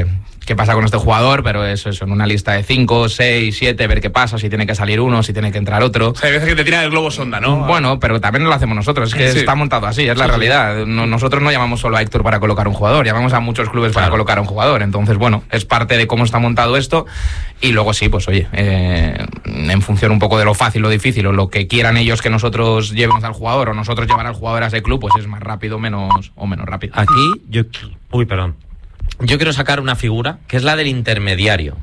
qué pasa con este jugador, pero eso, eso, en una lista de cinco, seis, siete, ver qué pasa, si tiene que salir uno, si tiene que entrar otro. O sea, hay veces que te tiran el globo sonda, ¿no? Bueno, pero también lo hacemos nosotros, es que sí. está montado así, es la sí, realidad. Sí. No, nosotros no llamamos solo a Héctor para colocar un jugador, llamamos a muchos clubes claro. para colocar a un jugador. Entonces, bueno, es parte de cómo está montado esto. Y luego sí, pues oye, eh, en función un poco de lo fácil, lo difícil, o lo que quieran ellos que nosotros llevemos al jugador, o nosotros llevar al jugador a ese club, pues es más rápido menos, o menos rápido. Aquí, yo... Uy, perdón. Yo quiero sacar una figura, que es la del intermediario.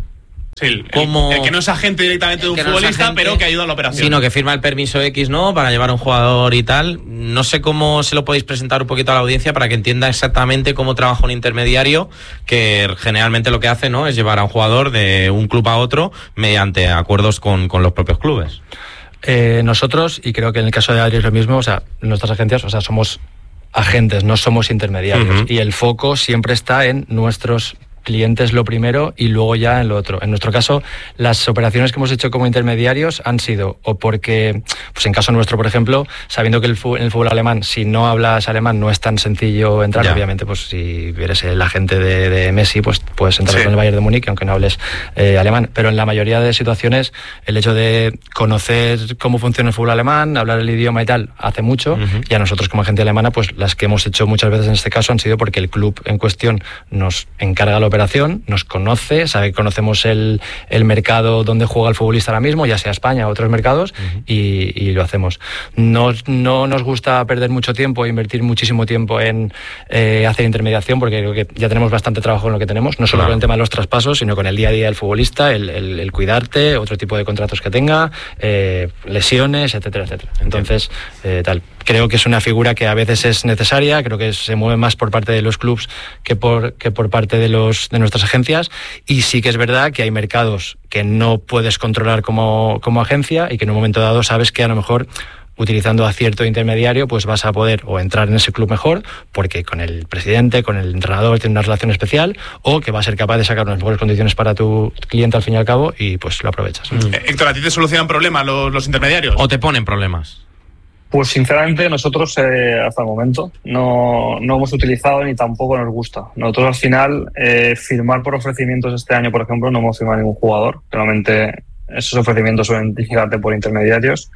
Sí, el, Como, el que no es agente directamente de un futbolista, agente, pero que ayuda a la operación. Sino que firma el permiso X, ¿no? Para llevar a un jugador y tal. No sé cómo se lo podéis presentar un poquito a la audiencia para que entienda exactamente cómo trabaja un intermediario, que generalmente lo que hace, ¿no?, es llevar a un jugador de un club a otro mediante acuerdos con, con los propios clubes. Eh, nosotros, y creo que en el caso de Adri es lo mismo, o sea, nuestras agencias, o sea, somos agentes, no somos intermediarios. Uh-huh. Y el foco siempre está en nuestros clientes lo primero y luego ya en lo otro. En nuestro caso, las operaciones que hemos hecho como intermediarios han sido o porque, pues en caso nuestro, por ejemplo, sabiendo que el fútbol, en el fútbol alemán, si no hablas alemán no es tan sencillo entrar, ya. obviamente, pues si eres el agente de, de Messi, pues puedes entrar sí. con el Bayern de Múnich, aunque no hables eh, alemán. Pero en la mayoría de situaciones, el hecho de conocer cómo funciona el fútbol alemán, hablar el idioma y tal, hace mucho. Uh-huh. Y a nosotros como agente alemana, pues las que hemos hecho muchas veces en este caso han sido porque el club en cuestión nos encarga la operación, nos conoce, sabe que conocemos el, el mercado donde juega el futbolista ahora mismo, ya sea España o otros mercados, uh-huh. y, y lo hacemos. No, no nos gusta perder mucho tiempo, invertir muchísimo tiempo en eh, hacer intermediación, porque creo que ya tenemos bastante trabajo en lo que tenemos, no solo claro. con el tema de los traspasos, sino con el día a día del futbolista, el, el, el cuidarte, otro tipo de contratos que tenga, eh, lesiones, etcétera, etcétera. Entonces, eh, tal. Creo que es una figura que a veces es necesaria, creo que se mueve más por parte de los clubs que por, que por parte de, los, de nuestras agencias, y sí que es verdad que hay mercados que no puedes controlar como, como agencia y que en un momento dado sabes que a lo mejor utilizando a cierto intermediario pues vas a poder o entrar en ese club mejor porque con el presidente, con el entrenador tiene una relación especial, o que va a ser capaz de sacar unas mejores condiciones para tu cliente al fin y al cabo y pues lo aprovechas. Mm. Héctor, ¿a ti te solucionan problemas los, los intermediarios? ¿O te ponen problemas? Pues sinceramente nosotros eh, hasta el momento no, no hemos utilizado ni tampoco nos gusta. Nosotros al final eh, firmar por ofrecimientos este año, por ejemplo, no hemos firmado ningún jugador. Realmente esos ofrecimientos suelen llegarte por intermediarios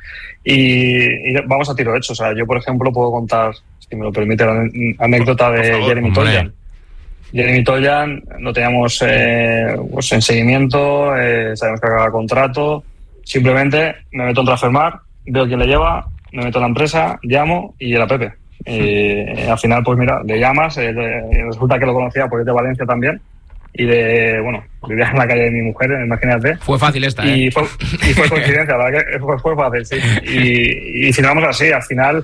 y, y vamos a tiro hecho. O sea, yo por ejemplo puedo contar, si me lo permite, la anécdota de favor, Jeremy Toljan. Jeremy Toljan lo teníamos eh, pues en seguimiento, eh, sabemos que acaba contrato. Simplemente me meto en Transfermarkt, veo quién le lleva, me meto en la empresa, llamo y era Pepe. Y eh, al final, pues mira, le llamas, eh, resulta que lo conocía porque es de Valencia también. Y de, bueno, vivía en la calle de mi mujer, imagínate. Fue fácil esta, ¿eh? Y fue, y fue coincidencia, la verdad que fue, fue fácil, sí. Y, y si no vamos así, al final,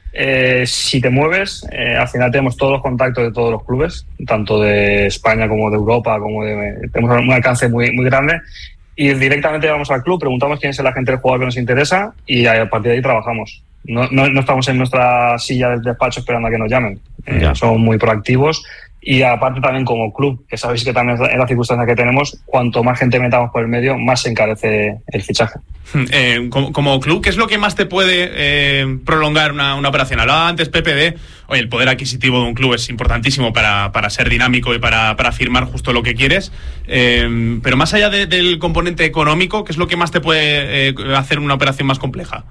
eh, si te mueves, eh, al final tenemos todos los contactos de todos los clubes, tanto de España como de Europa, como de, tenemos un alcance muy, muy grande. Y directamente vamos al club, preguntamos quién es el agente del jugador que nos interesa y a partir de ahí trabajamos. No, no, no estamos en nuestra silla del despacho esperando a que nos llamen. Eh, somos muy proactivos y aparte también como club, que sabéis que también es la circunstancia que tenemos, cuanto más gente metamos por el medio, más se encarece el fichaje. Eh, como, como club, ¿qué es lo que más te puede eh, prolongar una, una operación? Hablaba antes Pepe de, oye, el poder adquisitivo de un club es importantísimo para, para ser dinámico y para, para firmar justo lo que quieres, eh, pero más allá de, del componente económico, ¿qué es lo que más te puede eh, hacer una operación más compleja?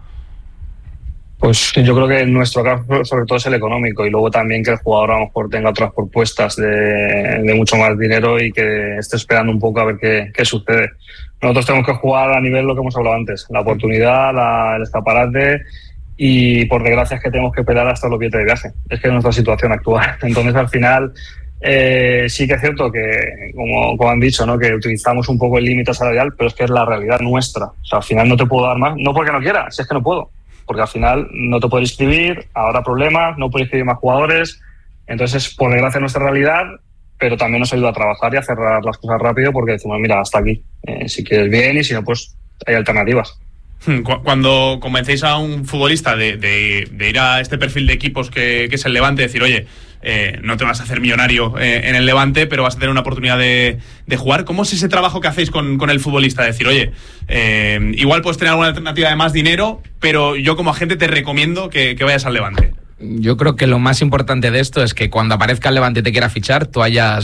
Pues yo creo que en nuestro caso sobre todo es el económico y luego también que el jugador a lo mejor tenga otras propuestas de, de mucho más dinero y que esté esperando un poco a ver qué, qué sucede. Nosotros tenemos que jugar a nivel lo que hemos hablado antes, la oportunidad, la, el escaparate y por desgracia es que tenemos que esperar hasta los billetes de viaje. Es que es nuestra situación actual. Entonces al final eh, sí que es cierto que, como, como han dicho, ¿no?, que utilizamos un poco el límite salarial, pero es que es la realidad nuestra. O sea, al final no te puedo dar más, no porque no quiera, si es que no puedo. Porque al final no te puedes inscribir, habrá problemas, no puedes inscribir más jugadores. Entonces, por desgracia, nuestra realidad, pero también nos ayuda a trabajar y a cerrar las cosas rápido porque decimos, mira, hasta aquí. Eh, si quieres bien y si no, pues hay alternativas. Cuando convencéis a un futbolista de, de, de ir a este perfil de equipos que, que es el Levante, decir, oye, eh, no te vas a hacer millonario eh, en el Levante, pero vas a tener una oportunidad de, de jugar, ¿cómo es ese trabajo que hacéis con, con el futbolista? Decir, oye, eh, igual puedes tener alguna alternativa de más dinero, pero yo como agente te recomiendo que, que vayas al Levante. Yo creo que lo más importante de esto es que cuando aparezca el Levante y te quiera fichar, tú hayas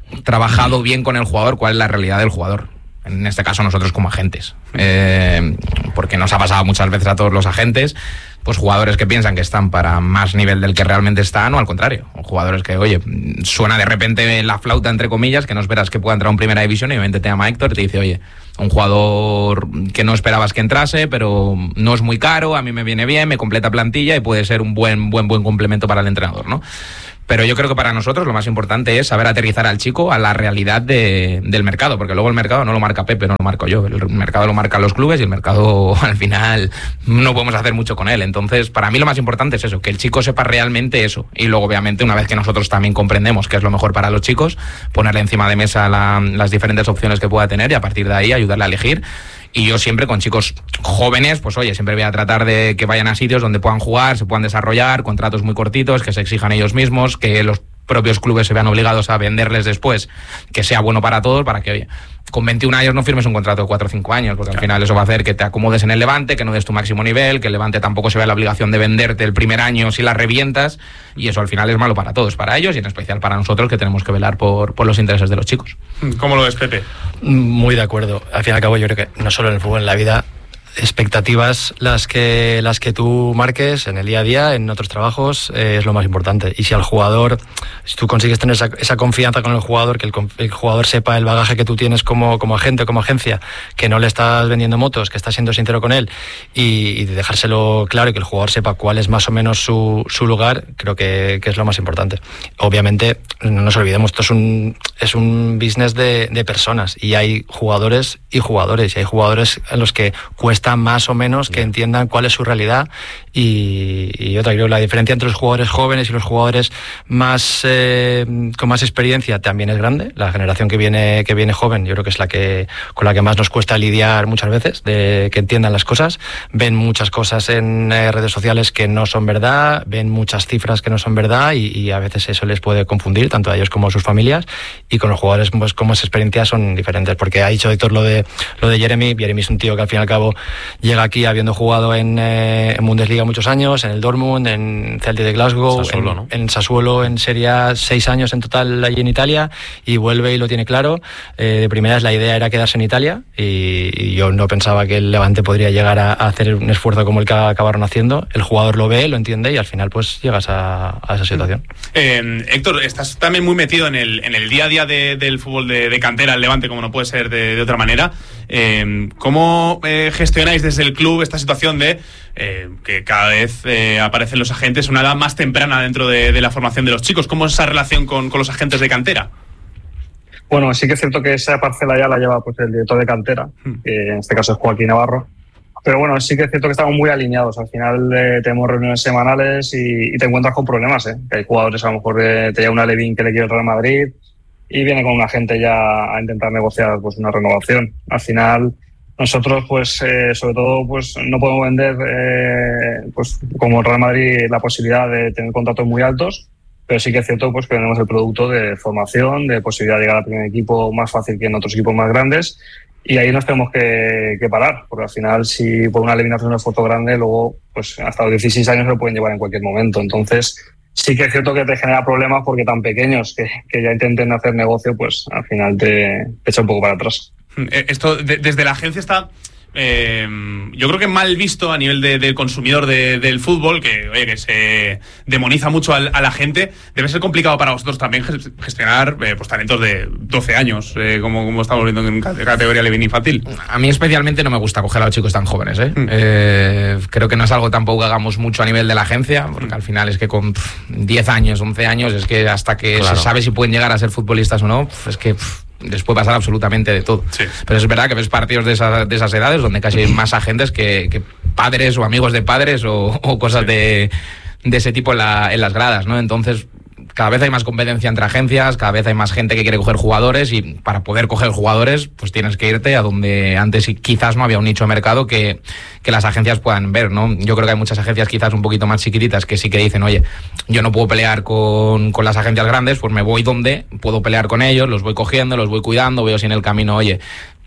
trabajado bien con el jugador cuál es la realidad del jugador. En este caso nosotros como agentes, eh, porque nos ha pasado muchas veces a todos los agentes, pues jugadores que piensan que están para más nivel del que realmente están, o al contrario, o jugadores que, oye, suena de repente la flauta entre comillas, que no esperas que pueda entrar en primera división, y obviamente te llama Héctor y te dice, oye, un jugador que no esperabas que entrase, pero no es muy caro, a mí me viene bien, me completa plantilla y puede ser un buen, buen, buen complemento para el entrenador, ¿no? Pero yo creo que para nosotros lo más importante es saber aterrizar al chico a la realidad de, del mercado, porque luego el mercado no lo marca Pepe, no lo marco yo, el mercado lo marcan los clubes y el mercado al final no podemos hacer mucho con él. Entonces, para mí lo más importante es eso, que el chico sepa realmente eso. Y luego, obviamente, una vez que nosotros también comprendemos qué es lo mejor para los chicos, ponerle encima de mesa la, las diferentes opciones que pueda tener y a partir de ahí ayudarle a elegir. Y yo siempre con chicos jóvenes, pues oye, siempre voy a tratar de que vayan a sitios donde puedan jugar, se puedan desarrollar, contratos muy cortitos, que se exijan ellos mismos, que los propios clubes se vean obligados a venderles después, que sea bueno para todos, para que, oye, con veintiún años no firmes un contrato de cuatro o cinco años, porque al final eso va a hacer que te acomodes en el Levante, que no des tu máximo nivel, que el Levante tampoco se vea la obligación de venderte el primer año si la revientas, y eso al final es malo para todos, para ellos y en especial para nosotros, que tenemos que velar por, por los intereses de los chicos. ¿Cómo lo ves, Pepe? Muy de acuerdo. Al fin y al cabo yo creo que no solo en el fútbol, en la vida, expectativas las que las que tú marques en el día a día, en otros trabajos, eh, es lo más importante. Y si al jugador, si tú consigues tener esa, esa confianza con el jugador, que el, el jugador sepa el bagaje que tú tienes como, como agente, como agencia, que no le estás vendiendo motos, que estás siendo sincero con él y, y dejárselo claro y que el jugador sepa cuál es más o menos su, su lugar, creo que, que es lo más importante. Obviamente, no nos olvidemos, esto es un, es un business de, de personas y hay jugadores y jugadores y hay jugadores en los que cuesta más o menos que entiendan cuál es su realidad y, y otra, creo que la diferencia entre los jugadores jóvenes y los jugadores más eh, con más experiencia también es grande. La generación que viene que viene joven, yo creo que es la que con la que más nos cuesta lidiar muchas veces, de que entiendan las cosas, ven muchas cosas en eh, redes sociales que no son verdad, ven muchas cifras que no son verdad y, y a veces eso les puede confundir tanto a ellos como a sus familias, y con los jugadores pues como esa experiencia son diferentes, porque ha dicho Héctor lo de lo de Jeremy. Jeremy es un tío que al fin y al cabo llega aquí habiendo jugado en, eh, en Bundesliga muchos años, en el Dortmund, en Celtic de Glasgow, Sassuolo, en, ¿no? en Sassuolo, en Serie A, seis años en total allí en Italia, y vuelve y lo tiene claro. Eh, de primeras la idea era quedarse en Italia y, y yo no pensaba que el Levante podría llegar a, a hacer un esfuerzo como el que acabaron haciendo. El jugador lo ve, lo entiende y al final pues llegas a, a esa situación. Eh, Héctor, estás también muy metido en el, en el día a día de, del fútbol de, de cantera, el Levante, como no puede ser de, de otra manera. Eh, ¿Cómo eh, gestionáis desde el club esta situación de eh, que cada vez eh, aparecen los agentes a una edad más temprana dentro de, de la formación de los chicos? ¿Cómo es esa relación con, con los agentes de cantera? Bueno, sí que es cierto que esa parcela ya la lleva pues el director de cantera, que en este caso es Joaquín Navarro. Pero bueno, sí que es cierto que estamos muy alineados. Al final eh, tenemos reuniones semanales y, y te encuentras con problemas, ¿eh? Que hay jugadores, a lo mejor eh, te llega una Levin que le quiere el Real Madrid y viene con un agente ya a intentar negociar pues una renovación. Al final nosotros pues eh, sobre todo pues no podemos vender eh, pues como el Real Madrid la posibilidad de tener contratos muy altos, pero sí que es cierto pues que tenemos el producto de formación, de posibilidad de llegar al primer equipo más fácil que en otros equipos más grandes, y ahí nos tenemos que, que parar, porque al final si por una eliminación un esfuerzo grande, luego pues hasta los dieciséis años se lo pueden llevar en cualquier momento. Entonces sí que es cierto que te genera problemas porque tan pequeños que, que ya intenten hacer negocio, pues al final te, te echa un poco para atrás. Esto de, desde la agencia está eh, yo creo que mal visto a nivel de, del consumidor de, del fútbol, que oye, que se demoniza mucho al, a la gente. Debe ser complicado para vosotros también gestionar eh, pues talentos de doce años, eh, como, como estamos viendo en categoría Levin infantil. A mí especialmente no me gusta coger a los chicos tan jóvenes, ¿eh? Mm. Eh, creo que no es algo tampoco que hagamos mucho a nivel de la agencia, porque al final es que con pff, diez años, once años, es que hasta que claro. se sabe si pueden llegar a ser futbolistas o no, pff, es que... Pff, les puede pasar absolutamente de todo. Sí. Pero es verdad que ves partidos de, esa, de esas edades donde casi hay más agentes que, que padres o amigos de padres o, o cosas sí. de, de ese tipo en, la, en las gradas, ¿no? Entonces, cada vez hay más competencia entre agencias, cada vez hay más gente que quiere coger jugadores, y para poder coger jugadores pues tienes que irte a donde antes quizás no había un nicho de mercado que, que las agencias puedan ver, ¿no? Yo creo que hay muchas agencias quizás un poquito más chiquititas que sí que dicen, oye, yo no puedo pelear con, con las agencias grandes, pues me voy donde puedo pelear con ellos, los voy cogiendo, los voy cuidando, veo si en el camino, oye,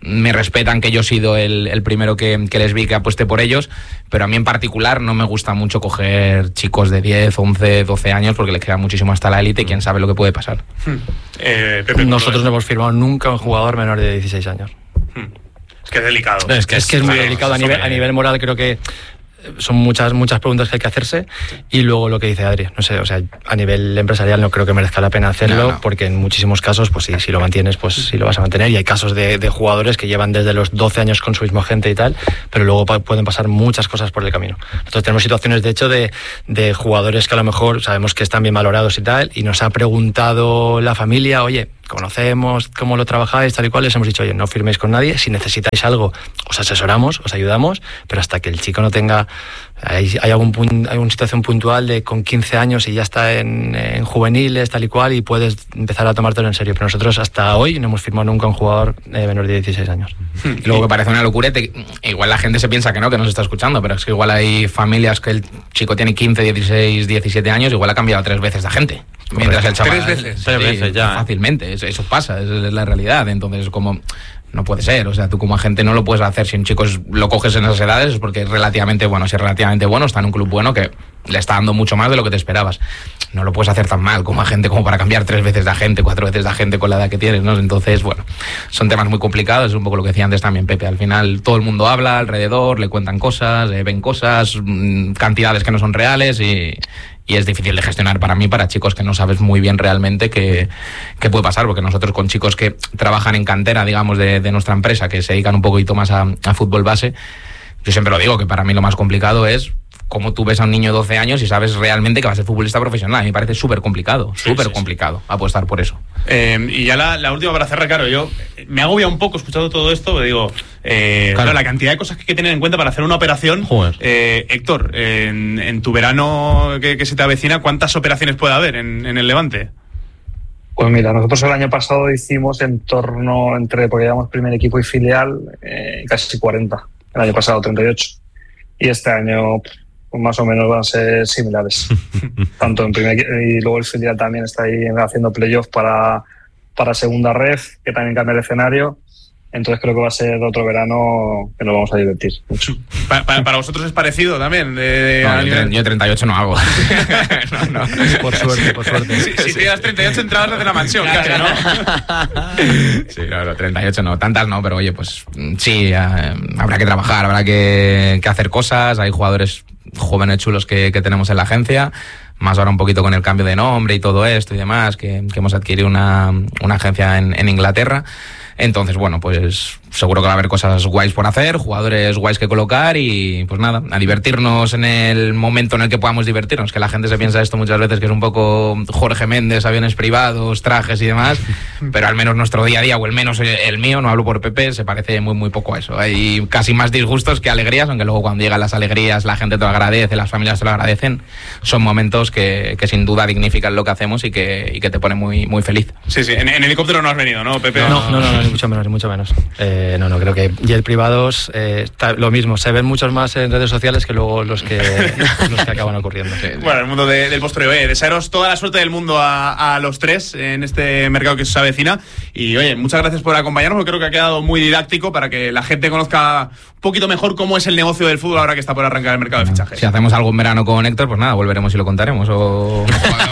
me respetan que yo he sido el, el primero que, que les vi que apueste por ellos, pero a mí en particular no me gusta mucho coger chicos de diez, once, doce años porque les queda muchísimo hasta la élite y quién sabe lo que puede pasar. Hmm. Eh, Pepe, nosotros no hemos firmado nunca un jugador menor de dieciséis años. Hmm. Es que es delicado. Es que es, que es muy delicado a nivel, a nivel moral. Creo que son muchas muchas preguntas que hay que hacerse. Y luego lo que dice Adri, no sé, o sea, a nivel empresarial no creo que merezca la pena hacerlo, no, no. porque en muchísimos casos, pues sí, si lo mantienes, pues sí lo vas a mantener. Y hay casos de, de jugadores que llevan desde los doce años con su mismo agente y tal, pero luego pa- pueden pasar muchas cosas por el camino. Nosotros tenemos situaciones, de hecho, de, de jugadores que a lo mejor sabemos que están bien valorados y tal, y nos ha preguntado la familia, oye, conocemos cómo lo trabajáis, tal y cual, les hemos dicho, oye, no firméis con nadie, si necesitáis algo, os asesoramos, os ayudamos, pero hasta que el chico no tenga, hay, hay algún pun, alguna situación puntual de con quince años y ya está en, en juveniles, tal y cual, y puedes empezar a tomártelo en serio, pero nosotros hasta hoy no hemos firmado nunca un jugador eh, menor de dieciséis años. Y luego que parece una locura, te, igual la gente se piensa que no, que no se está escuchando, pero es que igual hay familias que el chico tiene quince, dieciséis, diecisiete años, igual ha cambiado tres veces de agente. Mientras el chaval, tres veces, tres sí, veces ya, fácilmente, eso, eso pasa, es la realidad. Entonces, como no puede ser, o sea, tú como agente no lo puedes hacer. Si un chico es, lo coges en esas edades es porque es relativamente bueno, si es relativamente bueno, está en un club bueno que le está dando mucho más de lo que te esperabas. No lo puedes hacer tan mal como agente como para cambiar tres veces de agente, cuatro veces de agente con la edad que tienes, ¿no? Entonces, bueno, son temas muy complicados, es un poco lo que decía antes también Pepe. Al final todo el mundo habla alrededor, le cuentan cosas, eh, ven cosas, mmm, cantidades que no son reales y... y es difícil de gestionar para mí, para chicos que no sabes muy bien realmente qué, qué puede pasar, porque nosotros con chicos que trabajan en cantera, digamos, de, de nuestra empresa, que se dedican un poquito más a, a fútbol base, yo siempre lo digo, que para mí lo más complicado es cómo tú ves a un niño de doce años y sabes realmente que va a ser futbolista profesional. A mí me parece súper complicado, súper sí, sí, complicado sí. apostar por eso. Eh, y ya la, la última para cerrar, claro, yo me agobia un poco escuchando todo esto, me digo, eh, claro. claro, la cantidad de cosas que hay que tener en cuenta para hacer una operación. Eh, Héctor, eh, en, en tu verano que, que se te avecina, ¿cuántas operaciones puede haber en, en el Levante? Pues mira, nosotros el año pasado hicimos en torno, entre, porque llevamos primer equipo y filial, eh, casi cuarenta. El año pasado treinta y ocho. Y este año pues más o menos van a ser similares. Tanto en primer y luego el filial también está ahí haciendo playoff para, para segunda ref, que también cambia el escenario. Entonces creo que va a ser otro verano que nos vamos a divertir mucho. ¿Para, para, para vosotros es parecido también? De, de no, yo, yo treinta y ocho no hago. no, no. Por suerte, por suerte. Si, si tienes treinta y ocho entradas desde la mansión, casi, ¿no? Sí, no, no, treinta y ocho no, tantas no, pero oye, pues sí, eh, habrá que trabajar, habrá que, que hacer cosas. Hay jugadores jóvenes chulos que, que tenemos en la agencia, más ahora un poquito con el cambio de nombre y todo esto y demás, que, que hemos adquirido una, una agencia en, en Inglaterra. Entonces, bueno, pues seguro que va a haber cosas guays por hacer, jugadores guays que colocar y pues nada, a divertirnos en el momento en el que podamos divertirnos, que la gente se piensa esto muchas veces que es un poco Jorge Méndez, aviones privados, trajes y demás, pero al menos nuestro día a día, o al menos el mío, no hablo por Pepe, se parece muy muy poco a eso. Hay casi más disgustos que alegrías, aunque luego cuando llegan las alegrías la gente te lo agradece, las familias te lo agradecen. Son momentos que, que sin duda dignifican lo que hacemos y que, y que te ponen muy, muy feliz. Sí, sí, en, en helicóptero no has venido, ¿no, Pepe? No, no, no, no, ni mucho menos, ni mucho menos. Eh, no, no, creo que jet privados, eh, está lo mismo, se ven muchos más en redes sociales que luego los que, los que acaban ocurriendo. Sí, bueno, el mundo de, del postureo, eh, desearos toda la suerte del mundo a, a los tres en este mercado que se avecina. Y oye, muchas gracias por acompañarnos, porque creo que ha quedado muy didáctico para que la gente conozca un poquito mejor cómo es el negocio del fútbol ahora que está por arrancar el mercado de fichajes. Si hacemos algo en verano con Héctor, pues nada, volveremos y lo contaremos. O...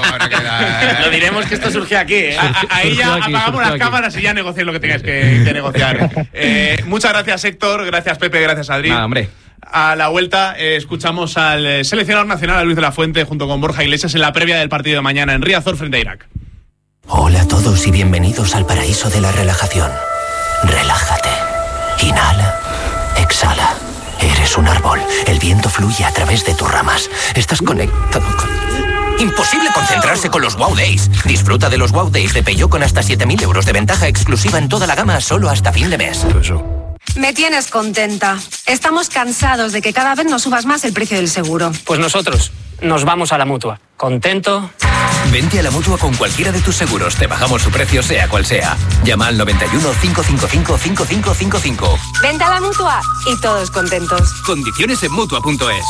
Lo diremos que esto surge aquí, ¿eh? a, a, ahí ya aquí, apagamos las aquí. cámaras y ya negociéis lo que tengáis que, que negociar. Eh, muchas gracias, Héctor, gracias, Pepe, gracias, Adri. Nada, hombre. A la vuelta eh, escuchamos al seleccionador nacional, a Luis de la Fuente, junto con Borja Iglesias, en la previa del partido de mañana en Riazor frente a Irak. Hola a todos y bienvenidos al paraíso de la relajación. Relájate. Inhala. Exhala. Eres un árbol. El viento fluye a través de tus ramas. Estás conectado con... Imposible concentrarse con los Wow Days. Disfruta de los Wow Days de Peugeot con hasta siete mil euros de ventaja exclusiva en toda la gama solo hasta fin de mes. Eso. Me tienes contenta. Estamos cansados de que cada vez nos subas más el precio del seguro. Pues nosotros nos vamos a la Mutua. ¿Contento? Vente a la Mutua con cualquiera de tus seguros. Te bajamos su precio sea cual sea. Llama al noventa y uno, cinco cinco cinco, cinco cinco cinco cinco. Vente a la Mutua y todos contentos. Condiciones en Mutua punto es.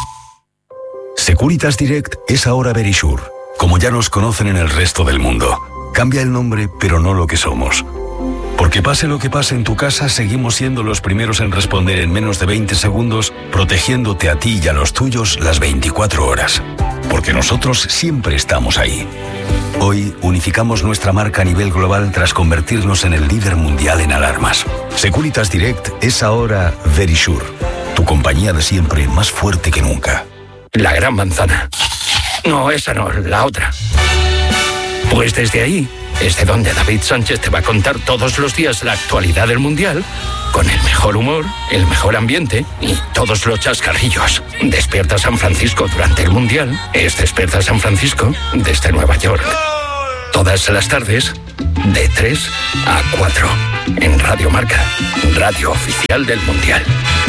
Securitas Direct es ahora Verisure, como ya nos conocen en el resto del mundo. Cambia el nombre, pero no lo que somos. Porque Porque pase lo que pase en tu casa, seguimos siendo los primeros en responder en menos de veinte segundos, protegiéndote a ti y a los tuyos las veinticuatro horas. Porque nosotros siempre estamos ahí. Hoy unificamos nuestra marca a nivel global tras convertirnos en el líder mundial en alarmas. Securitas Direct es ahora Verisure, tu compañía de siempre más fuerte que nunca. La Gran Manzana. No, esa no, la otra. Pues desde ahí es de donde David Sánchez te va a contar todos los días la actualidad del Mundial, con el mejor humor, el mejor ambiente y todos los chascarrillos. Despierta San Francisco durante el Mundial es Despierta San Francisco desde Nueva York. Todas las tardes, de tres a cuatro, en Radio Marca, radio oficial del Mundial.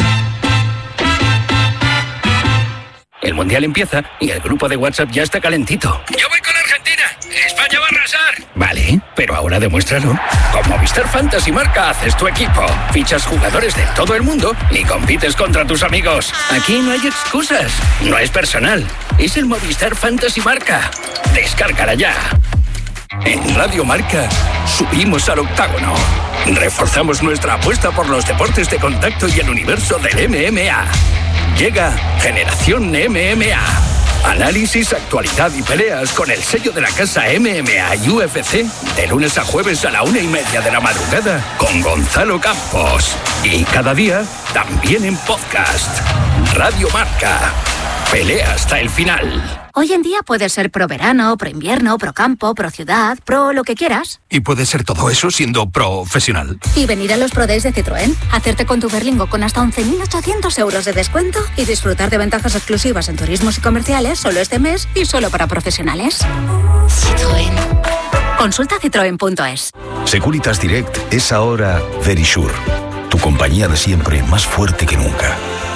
El Mundial empieza y el grupo de WhatsApp ya está calentito. ¡Yo voy con Argentina! ¡España va a arrasar! Vale, pero ahora demuéstralo. Con Movistar Fantasy Marca haces tu equipo. Fichas jugadores de todo el mundo y compites contra tus amigos. Aquí no hay excusas. No es personal. Es el Movistar Fantasy Marca. Descárgala ya. En Radio Marca subimos al octágono. Reforzamos nuestra apuesta por los deportes de contacto y el universo del M M A. Llega Generación M M A. Análisis, actualidad y peleas con el sello de la casa M M A y U F C de lunes a jueves a la una y media de la madrugada con Gonzalo Campos. Y cada día también en podcast. Radio Marca. Pelea hasta el final. Hoy en día puedes ser pro verano, pro invierno, pro campo, pro ciudad, pro lo que quieras. Y puedes ser todo eso siendo profesional. Y venir a los Pro Days de Citroën, hacerte con tu Berlingo con hasta once mil ochocientos euros de descuento y disfrutar de ventajas exclusivas en turismos y comerciales solo este mes y solo para profesionales. Citroën. Consulta citroen punto es. Securitas Direct es ahora Verisure, tu compañía de siempre más fuerte que nunca.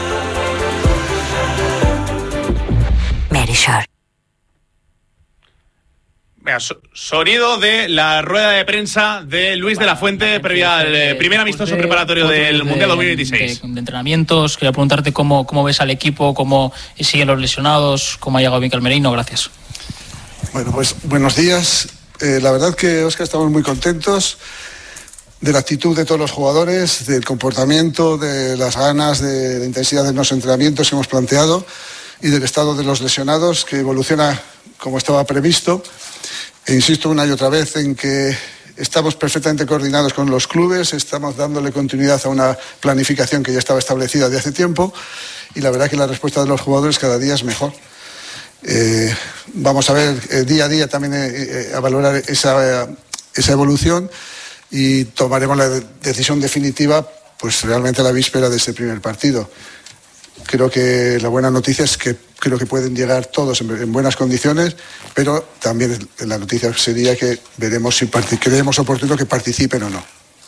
Verisure. Venga, so, sonido de la rueda de prensa de Luis de la Fuente previa al eh, primer amistoso preparatorio del Mundial dos mil veintiséis. De, de entrenamientos, quería preguntarte cómo, cómo ves al equipo, cómo siguen los lesionados, cómo ha llegado bien Calmerino, gracias. Bueno, pues buenos días. Eh, la verdad que, Óscar, estamos muy contentos de la actitud de todos los jugadores, del comportamiento, de las ganas, de la intensidad de los entrenamientos que hemos planteado y del estado de los lesionados, que evoluciona como estaba previsto. E insisto una y otra vez en que estamos perfectamente coordinados con los clubes, estamos dándole continuidad a una planificación que ya estaba establecida de hace tiempo y la verdad que la respuesta de los jugadores cada día es mejor. Eh, vamos a ver eh, día a día también eh, eh, a valorar esa, eh, esa evolución y tomaremos la de- decisión definitiva pues realmente a la víspera de ese primer partido. Creo que la buena noticia es que creo que pueden llegar todos en, en buenas condiciones, pero también la noticia sería que veremos si partic- creemos oportuno que participen o no.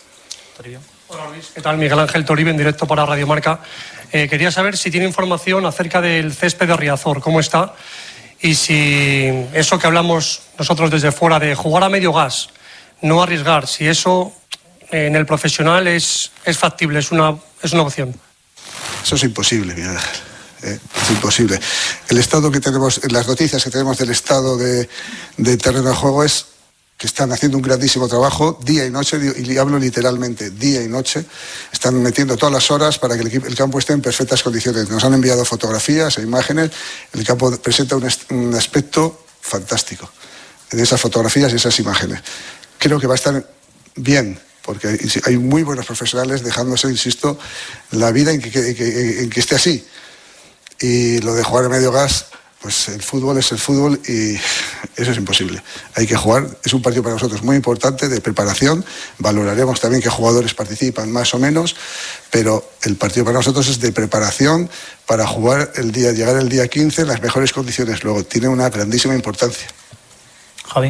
Hola Luis, ¿qué tal? Miguel Ángel Toribe en directo para Radio Marca. Eh, quería saber si tiene información acerca del césped de Riazor, cómo está, y si eso que hablamos nosotros desde fuera de jugar a medio gas, no arriesgar, si eso eh, en el profesional es, es factible, es una, es una opción. Eso es imposible, Miguel Ángel. Eh, es imposible. El estado que tenemos, las noticias que tenemos del estado de, de terreno de juego es que están haciendo un grandísimo trabajo día y noche, y hablo literalmente, día y noche. Están metiendo todas las horas para que el, equipo, el campo esté en perfectas condiciones. Nos han enviado fotografías e imágenes. El campo presenta un, est- un aspecto fantástico en esas fotografías y esas imágenes. Creo que va a estar bien, porque hay, hay muy buenos profesionales dejándose, insisto, la vida en que, que, que, en que esté así. Y lo de jugar a medio gas, pues el fútbol es el fútbol y eso es imposible. Hay que jugar, es un partido para nosotros muy importante de preparación, valoraremos también qué jugadores participan más o menos, pero el partido para nosotros es de preparación para jugar el día, llegar el día quince en las mejores condiciones. Luego tiene una grandísima importancia. Javi.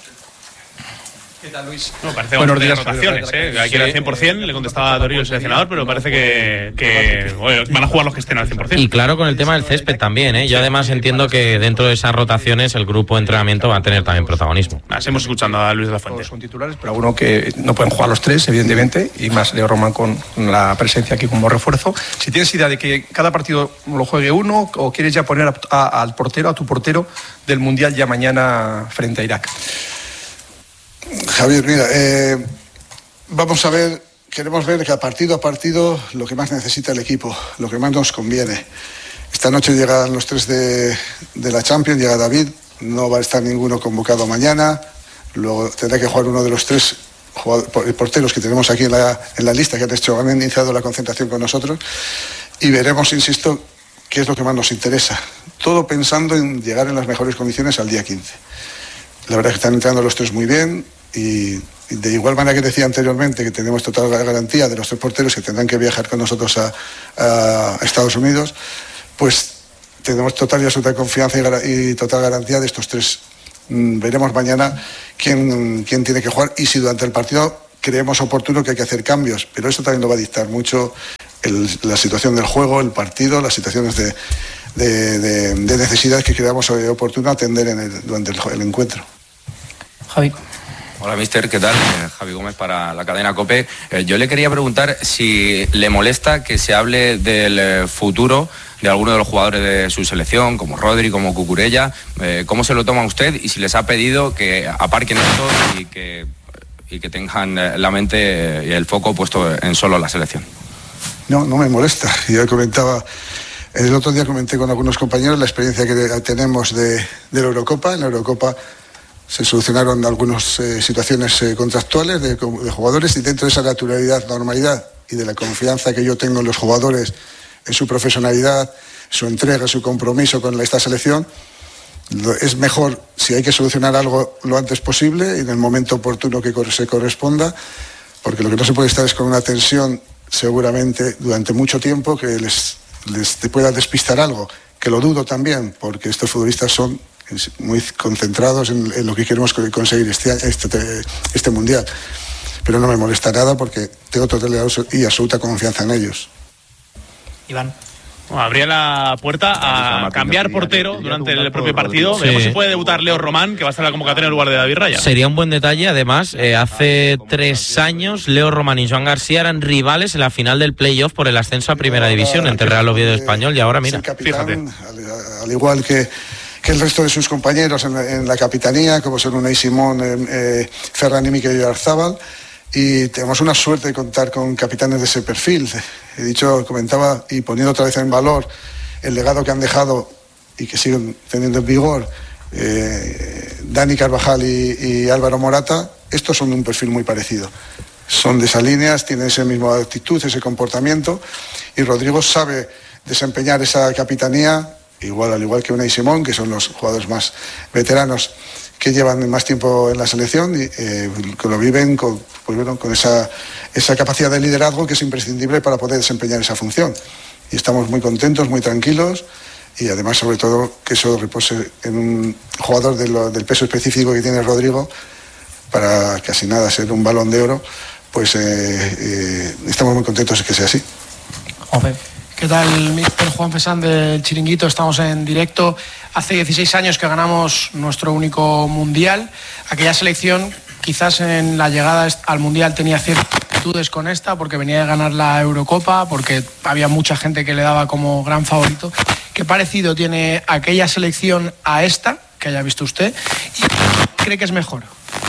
¿Qué tal, Luis? No, parece Buenos que días, rotaciones, Javier. ¿eh? Hay que ir al cien por ciento, le contestaba Torillo, el seleccionador, pero parece que, que bueno, van a jugar los que estén al cien por ciento. Y claro, con el tema del césped también, ¿eh? Yo además entiendo que dentro de esas rotaciones el grupo de entrenamiento va a tener también protagonismo. Seguimos escuchando a Luis de la Fuente. Son titulares, pero alguno que no pueden jugar los tres, evidentemente, y más Leo Román con la presencia aquí como refuerzo. Si tienes idea de que cada partido lo juegue uno, o quieres ya poner a, a, al portero, a tu portero del Mundial ya mañana frente a Irak. Javier, mira, eh, vamos a ver, queremos ver cada partido a partido lo que más necesita el equipo, lo que más nos conviene. Esta noche llegan los tres de, de la Champions, llega David, no va a estar ninguno convocado mañana, luego tendrá que jugar uno de los tres porteros que tenemos aquí en la, en la lista, que han, hecho, han iniciado la concentración con nosotros, y veremos, insisto, qué es lo que más nos interesa. Todo pensando en llegar en las mejores condiciones al día quince. La verdad es que están entrando los tres muy bien, y de igual manera que decía anteriormente que tenemos total garantía de los tres porteros que tendrán que viajar con nosotros a, a Estados Unidos, pues tenemos total y absoluta confianza y, y total garantía de estos tres. Mm, veremos mañana quién, quién tiene que jugar y si durante el partido creemos oportuno que hay que hacer cambios, pero eso también lo va a dictar mucho el, la situación del juego, el partido, las situaciones de, de, de, de necesidad que creamos oportuno atender en el, durante el, el encuentro. Javi. Hola, mister, ¿qué tal? Eh, Javi Gómez para la cadena COPE. Eh, yo le quería preguntar si le molesta que se hable del eh, futuro de alguno de los jugadores de su selección, como Rodri, como Cucurella. Eh, ¿Cómo se lo toma usted y si les ha pedido que aparquen esto y que, y que tengan eh, la mente y el foco puesto en solo la selección? No, no me molesta. Yo comentaba, el otro día comenté con algunos compañeros la experiencia que tenemos de, de la Eurocopa. En la Eurocopa se solucionaron algunas eh, situaciones eh, contractuales de, de jugadores, y dentro de esa naturalidad, normalidad y de la confianza que yo tengo en los jugadores, en su profesionalidad, su entrega, su compromiso con esta selección, es mejor, si hay que solucionar algo, lo antes posible y en el momento oportuno que se corresponda, porque lo que no se puede estar es con una tensión seguramente durante mucho tiempo que les, les te pueda despistar algo, que lo dudo también, porque estos futbolistas son muy concentrados en, en lo que queremos conseguir este, este, este mundial, pero no me molesta nada porque tengo total y absoluta confianza en ellos. Iván. Bueno, abría la puerta a cambiar portero durante el propio partido. Sí. Veremos si puede debutar Leo Román, que va a estar en la convocatoria en lugar de David Raya. Sería un buen detalle. Además, eh, hace tres años Leo Román y Joan García eran rivales en la final del playoff por el ascenso a Primera División entre Real Oviedo Español, y ahora mira, capitán, fíjate. Al, al igual que, que el resto de sus compañeros en, en la capitanía, como son Unai Simón, eh, eh, Ferran y Mikel Oyarzábal. Y tenemos una suerte de contar con capitanes de ese perfil. He dicho, comentaba, y poniendo otra vez en valor el legado que han dejado y que siguen teniendo en vigor eh, Dani Carvajal y, y Álvaro Morata. Estos son de un perfil muy parecido. Son de esa línea, tienen esa misma actitud, ese comportamiento, y Rodrigo sabe desempeñar esa capitanía, igual al igual que Unai Simón, que son los jugadores más veteranos que llevan más tiempo en la selección y eh, que lo viven con, pues bueno, con esa, esa capacidad de liderazgo que es imprescindible para poder desempeñar esa función. Y estamos muy contentos, muy tranquilos, y además, sobre todo, que eso repose en un jugador de lo, del peso específico que tiene Rodrigo, para casi nada ser un Balón de Oro, pues eh, eh, estamos muy contentos de que sea así. Juanfe. ¿Qué tal, mister Juan Fesán del Chiringuito? Estamos en directo. Hace dieciséis años que ganamos nuestro único mundial. Aquella selección, quizás en la llegada al mundial tenía ciertas actitudes con esta, porque venía de ganar la Eurocopa, porque había mucha gente que le daba como gran favorito. ¿Qué parecido tiene aquella selección a esta, que haya visto usted? ¿Y cree que es mejor?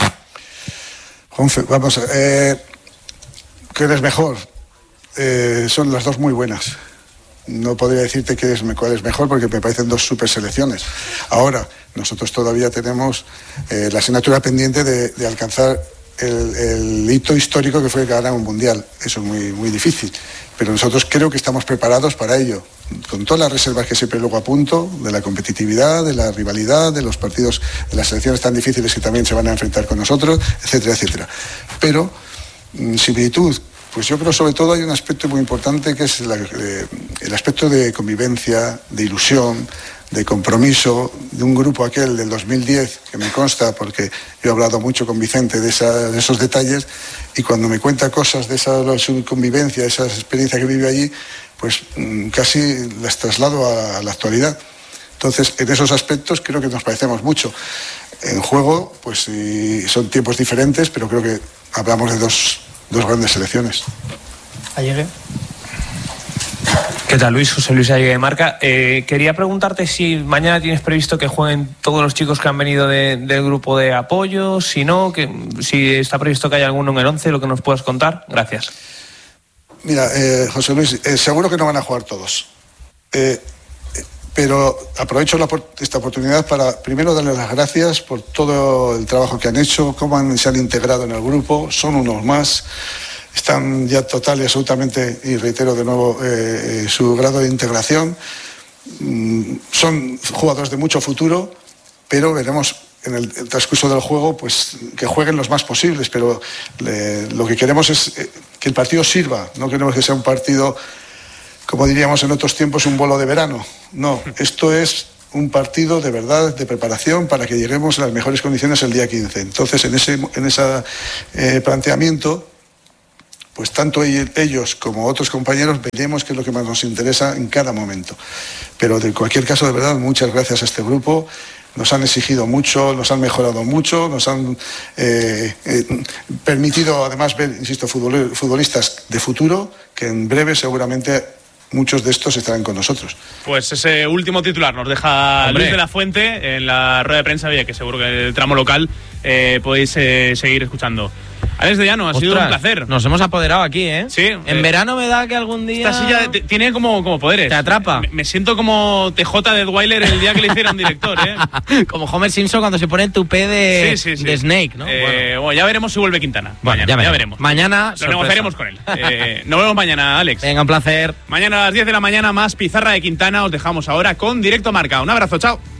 Juanfe, vamos, eh, ¿qué es mejor? Eh, son las dos muy buenas. No podría decirte que es, cuál es mejor, porque me parecen dos super selecciones. Ahora, nosotros todavía tenemos eh, la asignatura pendiente de, de alcanzar el, el hito histórico que fue ganar un mundial. Eso es muy, muy difícil. Pero nosotros creo que estamos preparados para ello, con todas las reservas que siempre luego apunto, de la competitividad, de la rivalidad, de los partidos, de las selecciones tan difíciles que también se van a enfrentar con nosotros, etcétera, etcétera. Pero, similitud. Pues yo creo sobre todo hay un aspecto muy importante que es la, eh, el aspecto de convivencia, de ilusión, de compromiso, de un grupo aquel del dos mil diez, que me consta porque yo he hablado mucho con Vicente de, esa, de esos detalles, y cuando me cuenta cosas de esa su convivencia, esa experiencia que vive allí, pues mm, casi las traslado a, a la actualidad. Entonces, en esos aspectos creo que nos parecemos mucho. En juego, pues sí, son tiempos diferentes, pero creo que hablamos de dos... Dos grandes selecciones. Allegue. ¿Qué tal, Luis? José Luis Ayude de Marca. Eh, quería preguntarte si mañana tienes previsto que jueguen todos los chicos que han venido de, del grupo de apoyo, si no, que, si está previsto que haya alguno en el once, lo que nos puedas contar. Gracias. Mira, eh, José Luis, eh, seguro que no van a jugar todos. Eh, pero aprovecho la, esta oportunidad para primero darles las gracias por todo el trabajo que han hecho, cómo han, se han integrado en el grupo, son unos más. Están ya total y absolutamente, y reitero de nuevo eh, eh, su grado de integración. Mm, son jugadores de mucho futuro, pero veremos en el, el transcurso del juego pues que jueguen los más posibles, pero le, lo que queremos es eh, que el partido sirva, no queremos que sea un partido, como diríamos en otros tiempos, un bolo de verano. No, esto es un partido de verdad, de preparación para que lleguemos a las mejores condiciones el día quince. Entonces, en ese en ese eh, planteamiento, pues tanto ellos como otros compañeros veremos qué es lo que más nos interesa en cada momento. Pero de cualquier caso, de verdad, muchas gracias a este grupo. Nos han exigido mucho, nos han mejorado mucho, nos han eh, eh, permitido además ver, insisto, futbolistas de futuro que en breve seguramente muchos de estos estarán con nosotros. Pues ese último titular nos deja Hombre. Luis de la Fuente en la rueda de prensa, oye, que seguro que en el tramo local eh, podéis eh, seguir escuchando. Alex de Llano, ha Ostras, sido un placer. Nos hemos apoderado aquí, ¿eh? Sí. En eh, verano me da que algún día... Esta silla t- tiene como, como poderes. Te atrapa. Me, me siento como T J de Edweiler el día que le hicieron director, ¿eh? Como Homer Simpson cuando se pone el tupé de, sí, sí, sí. de Snake, ¿no? Eh, bueno. bueno, ya veremos si vuelve Quintana. Bueno, mañana, ya, ya veremos. Mañana, Lo sorpresa. negociaremos con él. Eh, nos vemos mañana, Alex. Venga, un placer. Mañana a las diez de la mañana más pizarra de Quintana. Os dejamos ahora con Directo Marca. Un abrazo, chao.